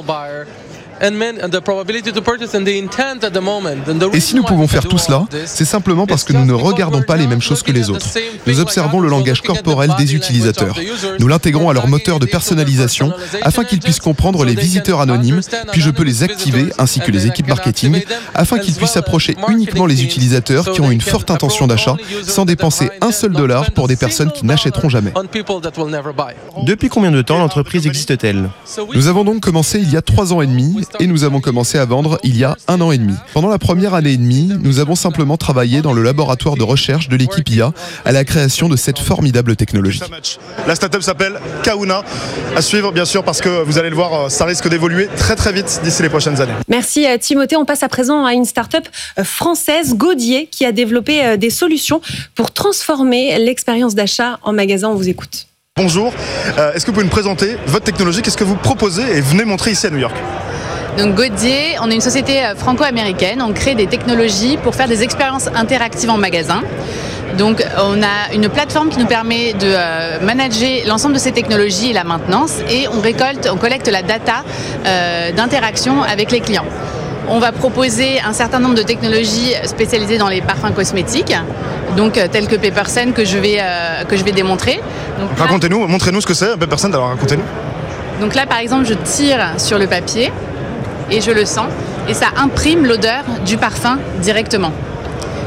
Et si nous pouvons faire tout cela, c'est simplement parce que nous ne regardons pas les mêmes choses que les autres. Nous observons le langage corporel des utilisateurs. Nous l'intégrons à leur moteur de personnalisation afin qu'ils puissent comprendre les visiteurs anonymes, puis je peux les activer ainsi que les équipes marketing afin qu'ils puissent approcher uniquement les utilisateurs qui ont une forte intention d'achat sans dépenser un seul dollar pour des personnes qui n'achèteront jamais. Depuis combien de temps l'entreprise existe-t-elle? Nous avons donc commencé il y a 3 ans et demi et nous avons commencé à vendre il y a 1 an et demi. Pendant la première année et demie, nous avons simplement travaillé dans le laboratoire de recherche de l'équipe IA à la création de cette formidable technologie. La startup s'appelle Kahuna. À suivre bien sûr parce que vous allez le voir, ça risque d'évoluer très très vite d'ici les prochaines années. Merci Timothée. On passe à présent à une startup française, Gaudier, qui a développé des solutions pour transformer l'expérience d'achat en magasin. On vous écoute. Bonjour, est-ce que vous pouvez nous présenter votre technologie? Qu'est-ce que vous proposez et venez montrer ici à New York? Donc Gaudier, on est une société franco-américaine, on crée des technologies pour faire des expériences interactives en magasin. Donc on a une plateforme qui nous permet de manager l'ensemble de ces technologies et la maintenance et on collecte la data d'interaction avec les clients. On va proposer un certain nombre de technologies spécialisées dans les parfums cosmétiques, donc telles que Pepperscent que je vais démontrer. Donc, racontez-nous, montrez-nous ce que c'est Pepperscent, alors racontez-nous. Donc là par exemple je tire sur le papier et je le sens et ça imprime l'odeur du parfum directement.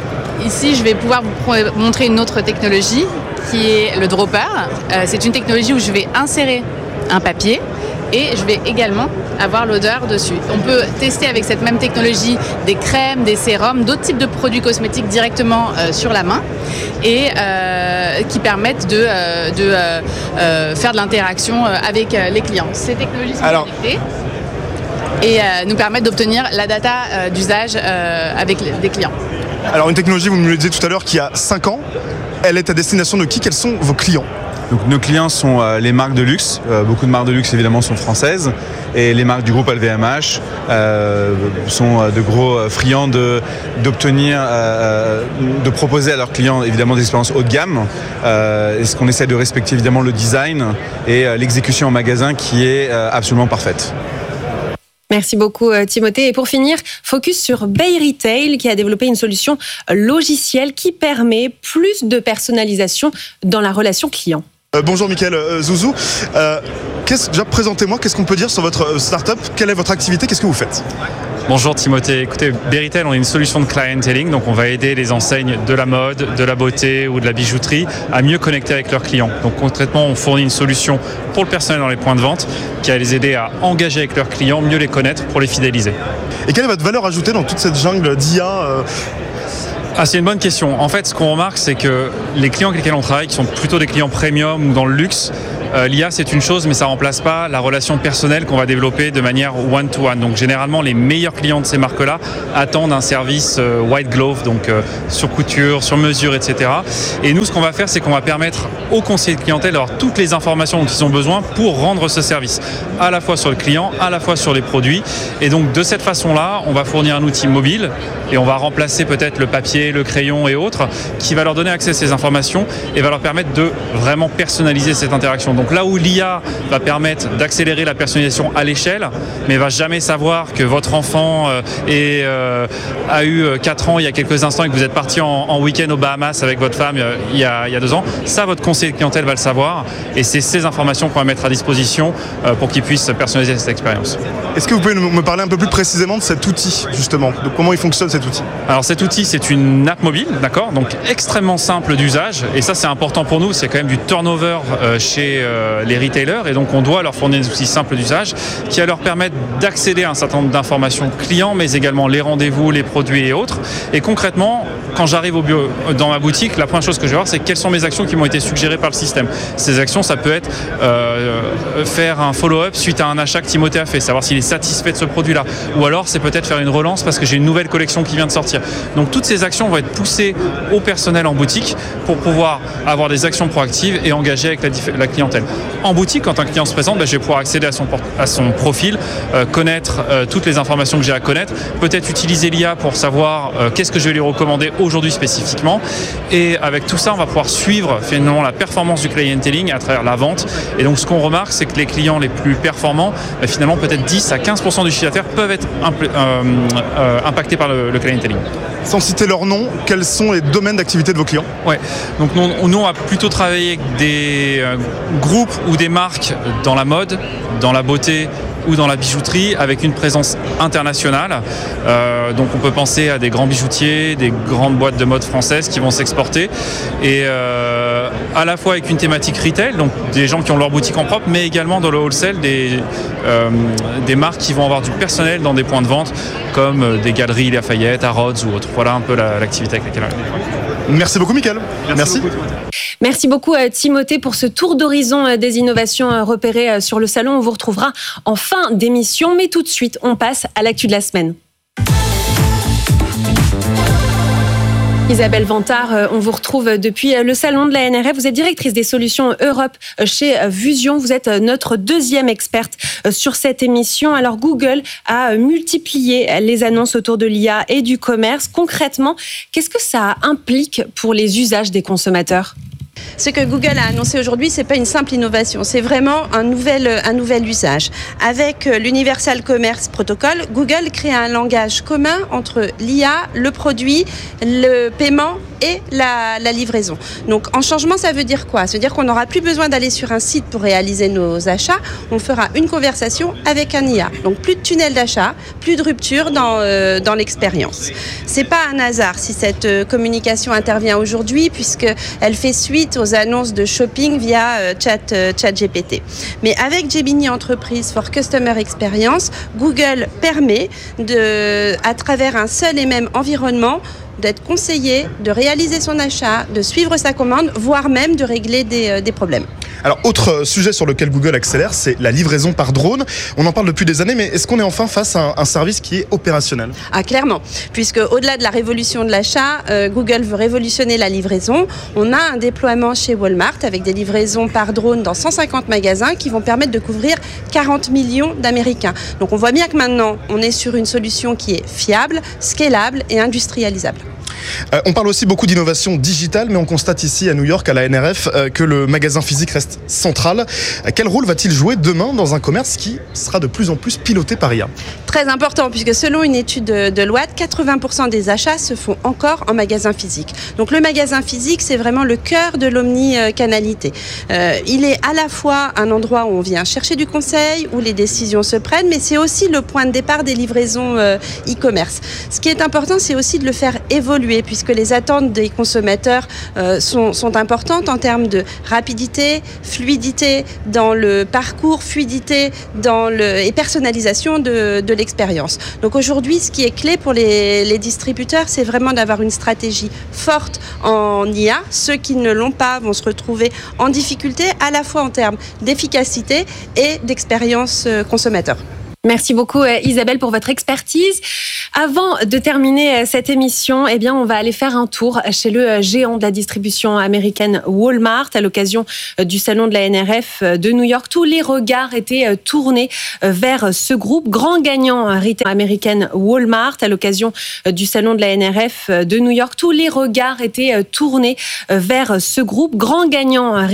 ici, je vais pouvoir vous montrer une autre technologie qui est le dropper. C'est une technologie où je vais insérer un papier et je vais également avoir l'odeur dessus. On peut tester avec cette même technologie des crèmes, des sérums, d'autres types de produits cosmétiques directement sur la main et qui permettent de faire de l'interaction avec les clients. Ces technologies sont connectées et nous permettent d'obtenir la data d'usage avec des clients. Alors une technologie, vous me le disiez tout à l'heure, qui a 5 ans, elle est à destination de qui? Quels sont vos clients? Donc, nos clients sont les marques de luxe. Beaucoup de marques de luxe évidemment sont françaises et les marques du groupe LVMH sont de gros friands d'obtenir, de proposer à leurs clients évidemment des expériences haut de gamme. Est-ce qu'on essaie de respecter évidemment le design et l'exécution en magasin qui est absolument parfaite. Merci beaucoup Timothée. Et pour finir, focus sur Bay Retail qui a développé une solution logicielle qui permet plus de personnalisation dans la relation client. Bonjour Mickaël Zouzou. Déjà présentez-moi, qu'est-ce qu'on peut dire sur votre start-up? Quelle est votre activité? Qu'est-ce que vous faites? Bonjour Timothée. Écoutez, Bay Retail, on est une solution de clienteling, donc on va aider les enseignes de la mode, de la beauté ou de la bijouterie à mieux connecter avec leurs clients. Donc concrètement, on fournit une solution pour le personnel dans les points de vente qui va les aider à engager avec leurs clients, mieux les connaître pour les fidéliser. Et quelle est votre valeur ajoutée dans toute cette jungle d'IA c'est une bonne question. En fait, ce qu'on remarque, c'est que les clients avec lesquels on travaille, qui sont plutôt des clients premium ou dans le luxe, l'IA c'est une chose, mais ça remplace pas la relation personnelle qu'on va développer de manière one-to-one. Donc généralement, les meilleurs clients de ces marques-là attendent un service white glove, donc sur couture, sur mesure, etc. Et nous, ce qu'on va faire, c'est qu'on va permettre aux conseillers de clientèle d'avoir toutes les informations dont ils ont besoin pour rendre ce service, à la fois sur le client, à la fois sur les produits. Et donc de cette façon-là, on va fournir un outil mobile et on va remplacer peut-être le papier, le crayon et autres, qui va leur donner accès à ces informations et va leur permettre de vraiment personnaliser cette interaction. Donc là où l'IA va permettre d'accélérer la personnalisation à l'échelle, mais va jamais savoir que votre enfant a eu 4 ans il y a quelques instants et que vous êtes parti en week-end aux Bahamas avec votre femme il y a 2 ans, ça votre conseiller de clientèle va le savoir et c'est ces informations qu'on va mettre à disposition pour qu'ils puissent personnaliser cette expérience. Est-ce que vous pouvez me parler un peu plus précisément de cet outil justement, de comment il fonctionne cet outil? Alors cet outil c'est une app mobile, d'accord, donc extrêmement simple d'usage et ça c'est important pour nous, c'est quand même du turnover chez les retailers et donc on doit leur fournir des outils simples d'usage qui va leur permettre d'accéder à un certain nombre d'informations clients mais également les rendez-vous, les produits et autres. Et concrètement, quand j'arrive dans ma boutique, la première chose que je vais voir c'est quelles sont mes actions qui m'ont été suggérées par le système. Ces actions, ça peut être faire un follow-up suite à un achat que Timothée a fait, savoir s'il est satisfait de ce produit-là, ou alors c'est peut-être faire une relance parce que j'ai une nouvelle collection qui vient de sortir. Donc toutes ces actions vont être poussées au personnel en boutique pour pouvoir avoir des actions proactives et engager avec la clientèle. En boutique, quand un client se présente, je vais pouvoir accéder à son profil, connaître toutes les informations que j'ai à connaître, peut-être utiliser l'IA pour savoir qu'est-ce que je vais lui recommander aujourd'hui spécifiquement. Et avec tout ça, on va pouvoir suivre finalement la performance du clienteling à travers la vente. Et donc ce qu'on remarque, c'est que les clients les plus performants, finalement peut-être 10 à 15% du chiffre d'affaires peuvent être impactés par le clienteling. Sans citer leur nom, quels sont les domaines d'activité de vos clients? Ouais. Donc nous, on va plutôt travailler avec des groupes ou des marques dans la mode, dans la beauté ou dans la bijouterie avec une présence internationale. Donc on peut penser à des grands bijoutiers, des grandes boîtes de mode françaises qui vont s'exporter et à la fois avec une thématique retail, donc des gens qui ont leur boutique en propre, mais également dans le wholesale, des marques qui vont avoir du personnel dans des points de vente comme des galeries Lafayette, Harrods ou autres. Voilà un peu l'activité avec laquelle on est. Merci beaucoup Mickaël. Merci. Merci beaucoup Timothée pour ce tour d'horizon des innovations repérées sur le salon. On vous retrouvera en fin d'émission, mais tout de suite, on passe à l'actu de la semaine. Isabelle Vantard, on vous retrouve depuis le salon de la NRF. Vous êtes directrice des solutions Europe chez Vusion. Vous êtes notre deuxième experte sur cette émission. Alors Google a multiplié les annonces autour de l'IA et du commerce. Concrètement, qu'est-ce que ça implique pour les usages des consommateurs ? Ce que Google a annoncé aujourd'hui, c'est pas une simple innovation, c'est vraiment un nouvel usage. Avec l'Universal Commerce Protocol, Google crée un langage commun entre l'IA, le produit, le paiement et la livraison. Donc en changement, ça veut dire quoi? Ça veut dire qu'on n'aura plus besoin d'aller sur un site pour réaliser nos achats. On fera une conversation avec un IA. Donc plus de tunnel d'achat, plus de rupture dans l'expérience. C'est pas un hasard si cette communication intervient aujourd'hui, puisqu'elle fait suite aux annonces de shopping via ChatGPT. Mais avec Gemini Entreprise for Customer Experience, Google permet à travers un seul et même environnement, d'être conseillé, de réaliser son achat, de suivre sa commande, voire même de régler des problèmes. Alors, autre sujet sur lequel Google accélère, c'est la livraison par drone. On en parle depuis des années, mais est-ce qu'on est enfin face à un service qui est opérationnel? Ah, clairement, puisque au-delà de la révolution de l'achat, Google veut révolutionner la livraison. On a un déploiement chez Walmart avec des livraisons par drone dans 150 magasins qui vont permettre de couvrir 40 millions d'Américains. Donc on voit bien que maintenant, on est sur une solution qui est fiable, scalable et industrialisable. On parle aussi beaucoup d'innovation digitale, mais on constate ici à New York, à la NRF, que le magasin physique reste central. Quel rôle va-t-il jouer demain dans un commerce qui sera de plus en plus piloté par IA? Très important, puisque selon une étude de Loat, 80% des achats se font encore en magasin physique. Donc le magasin physique, c'est vraiment le cœur de l'omnicanalité. Il est à la fois un endroit où on vient chercher du conseil, où les décisions se prennent, mais c'est aussi le point de départ des livraisons e-commerce. Ce qui est important, c'est aussi de le faire évoluer, puisque les attentes des consommateurs sont importantes en termes de rapidité, fluidité dans le parcours, fluidité et personnalisation de l'expérience. Donc aujourd'hui, ce qui est clé pour les distributeurs, c'est vraiment d'avoir une stratégie forte en IA. Ceux qui ne l'ont pas vont se retrouver en difficulté, à la fois en termes d'efficacité et d'expérience consommateur. Merci beaucoup Isabelle pour votre expertise. Avant de terminer cette émission, eh bien on va aller faire un tour chez le géant de la distribution américaine Walmart à l'occasion du salon de la NRF de New York. Tous les regards étaient tournés vers ce groupe grand gagnant retail américaine Walmart à l'occasion du salon de la NRF de New York. Tous les regards étaient tournés vers ce groupe grand gagnant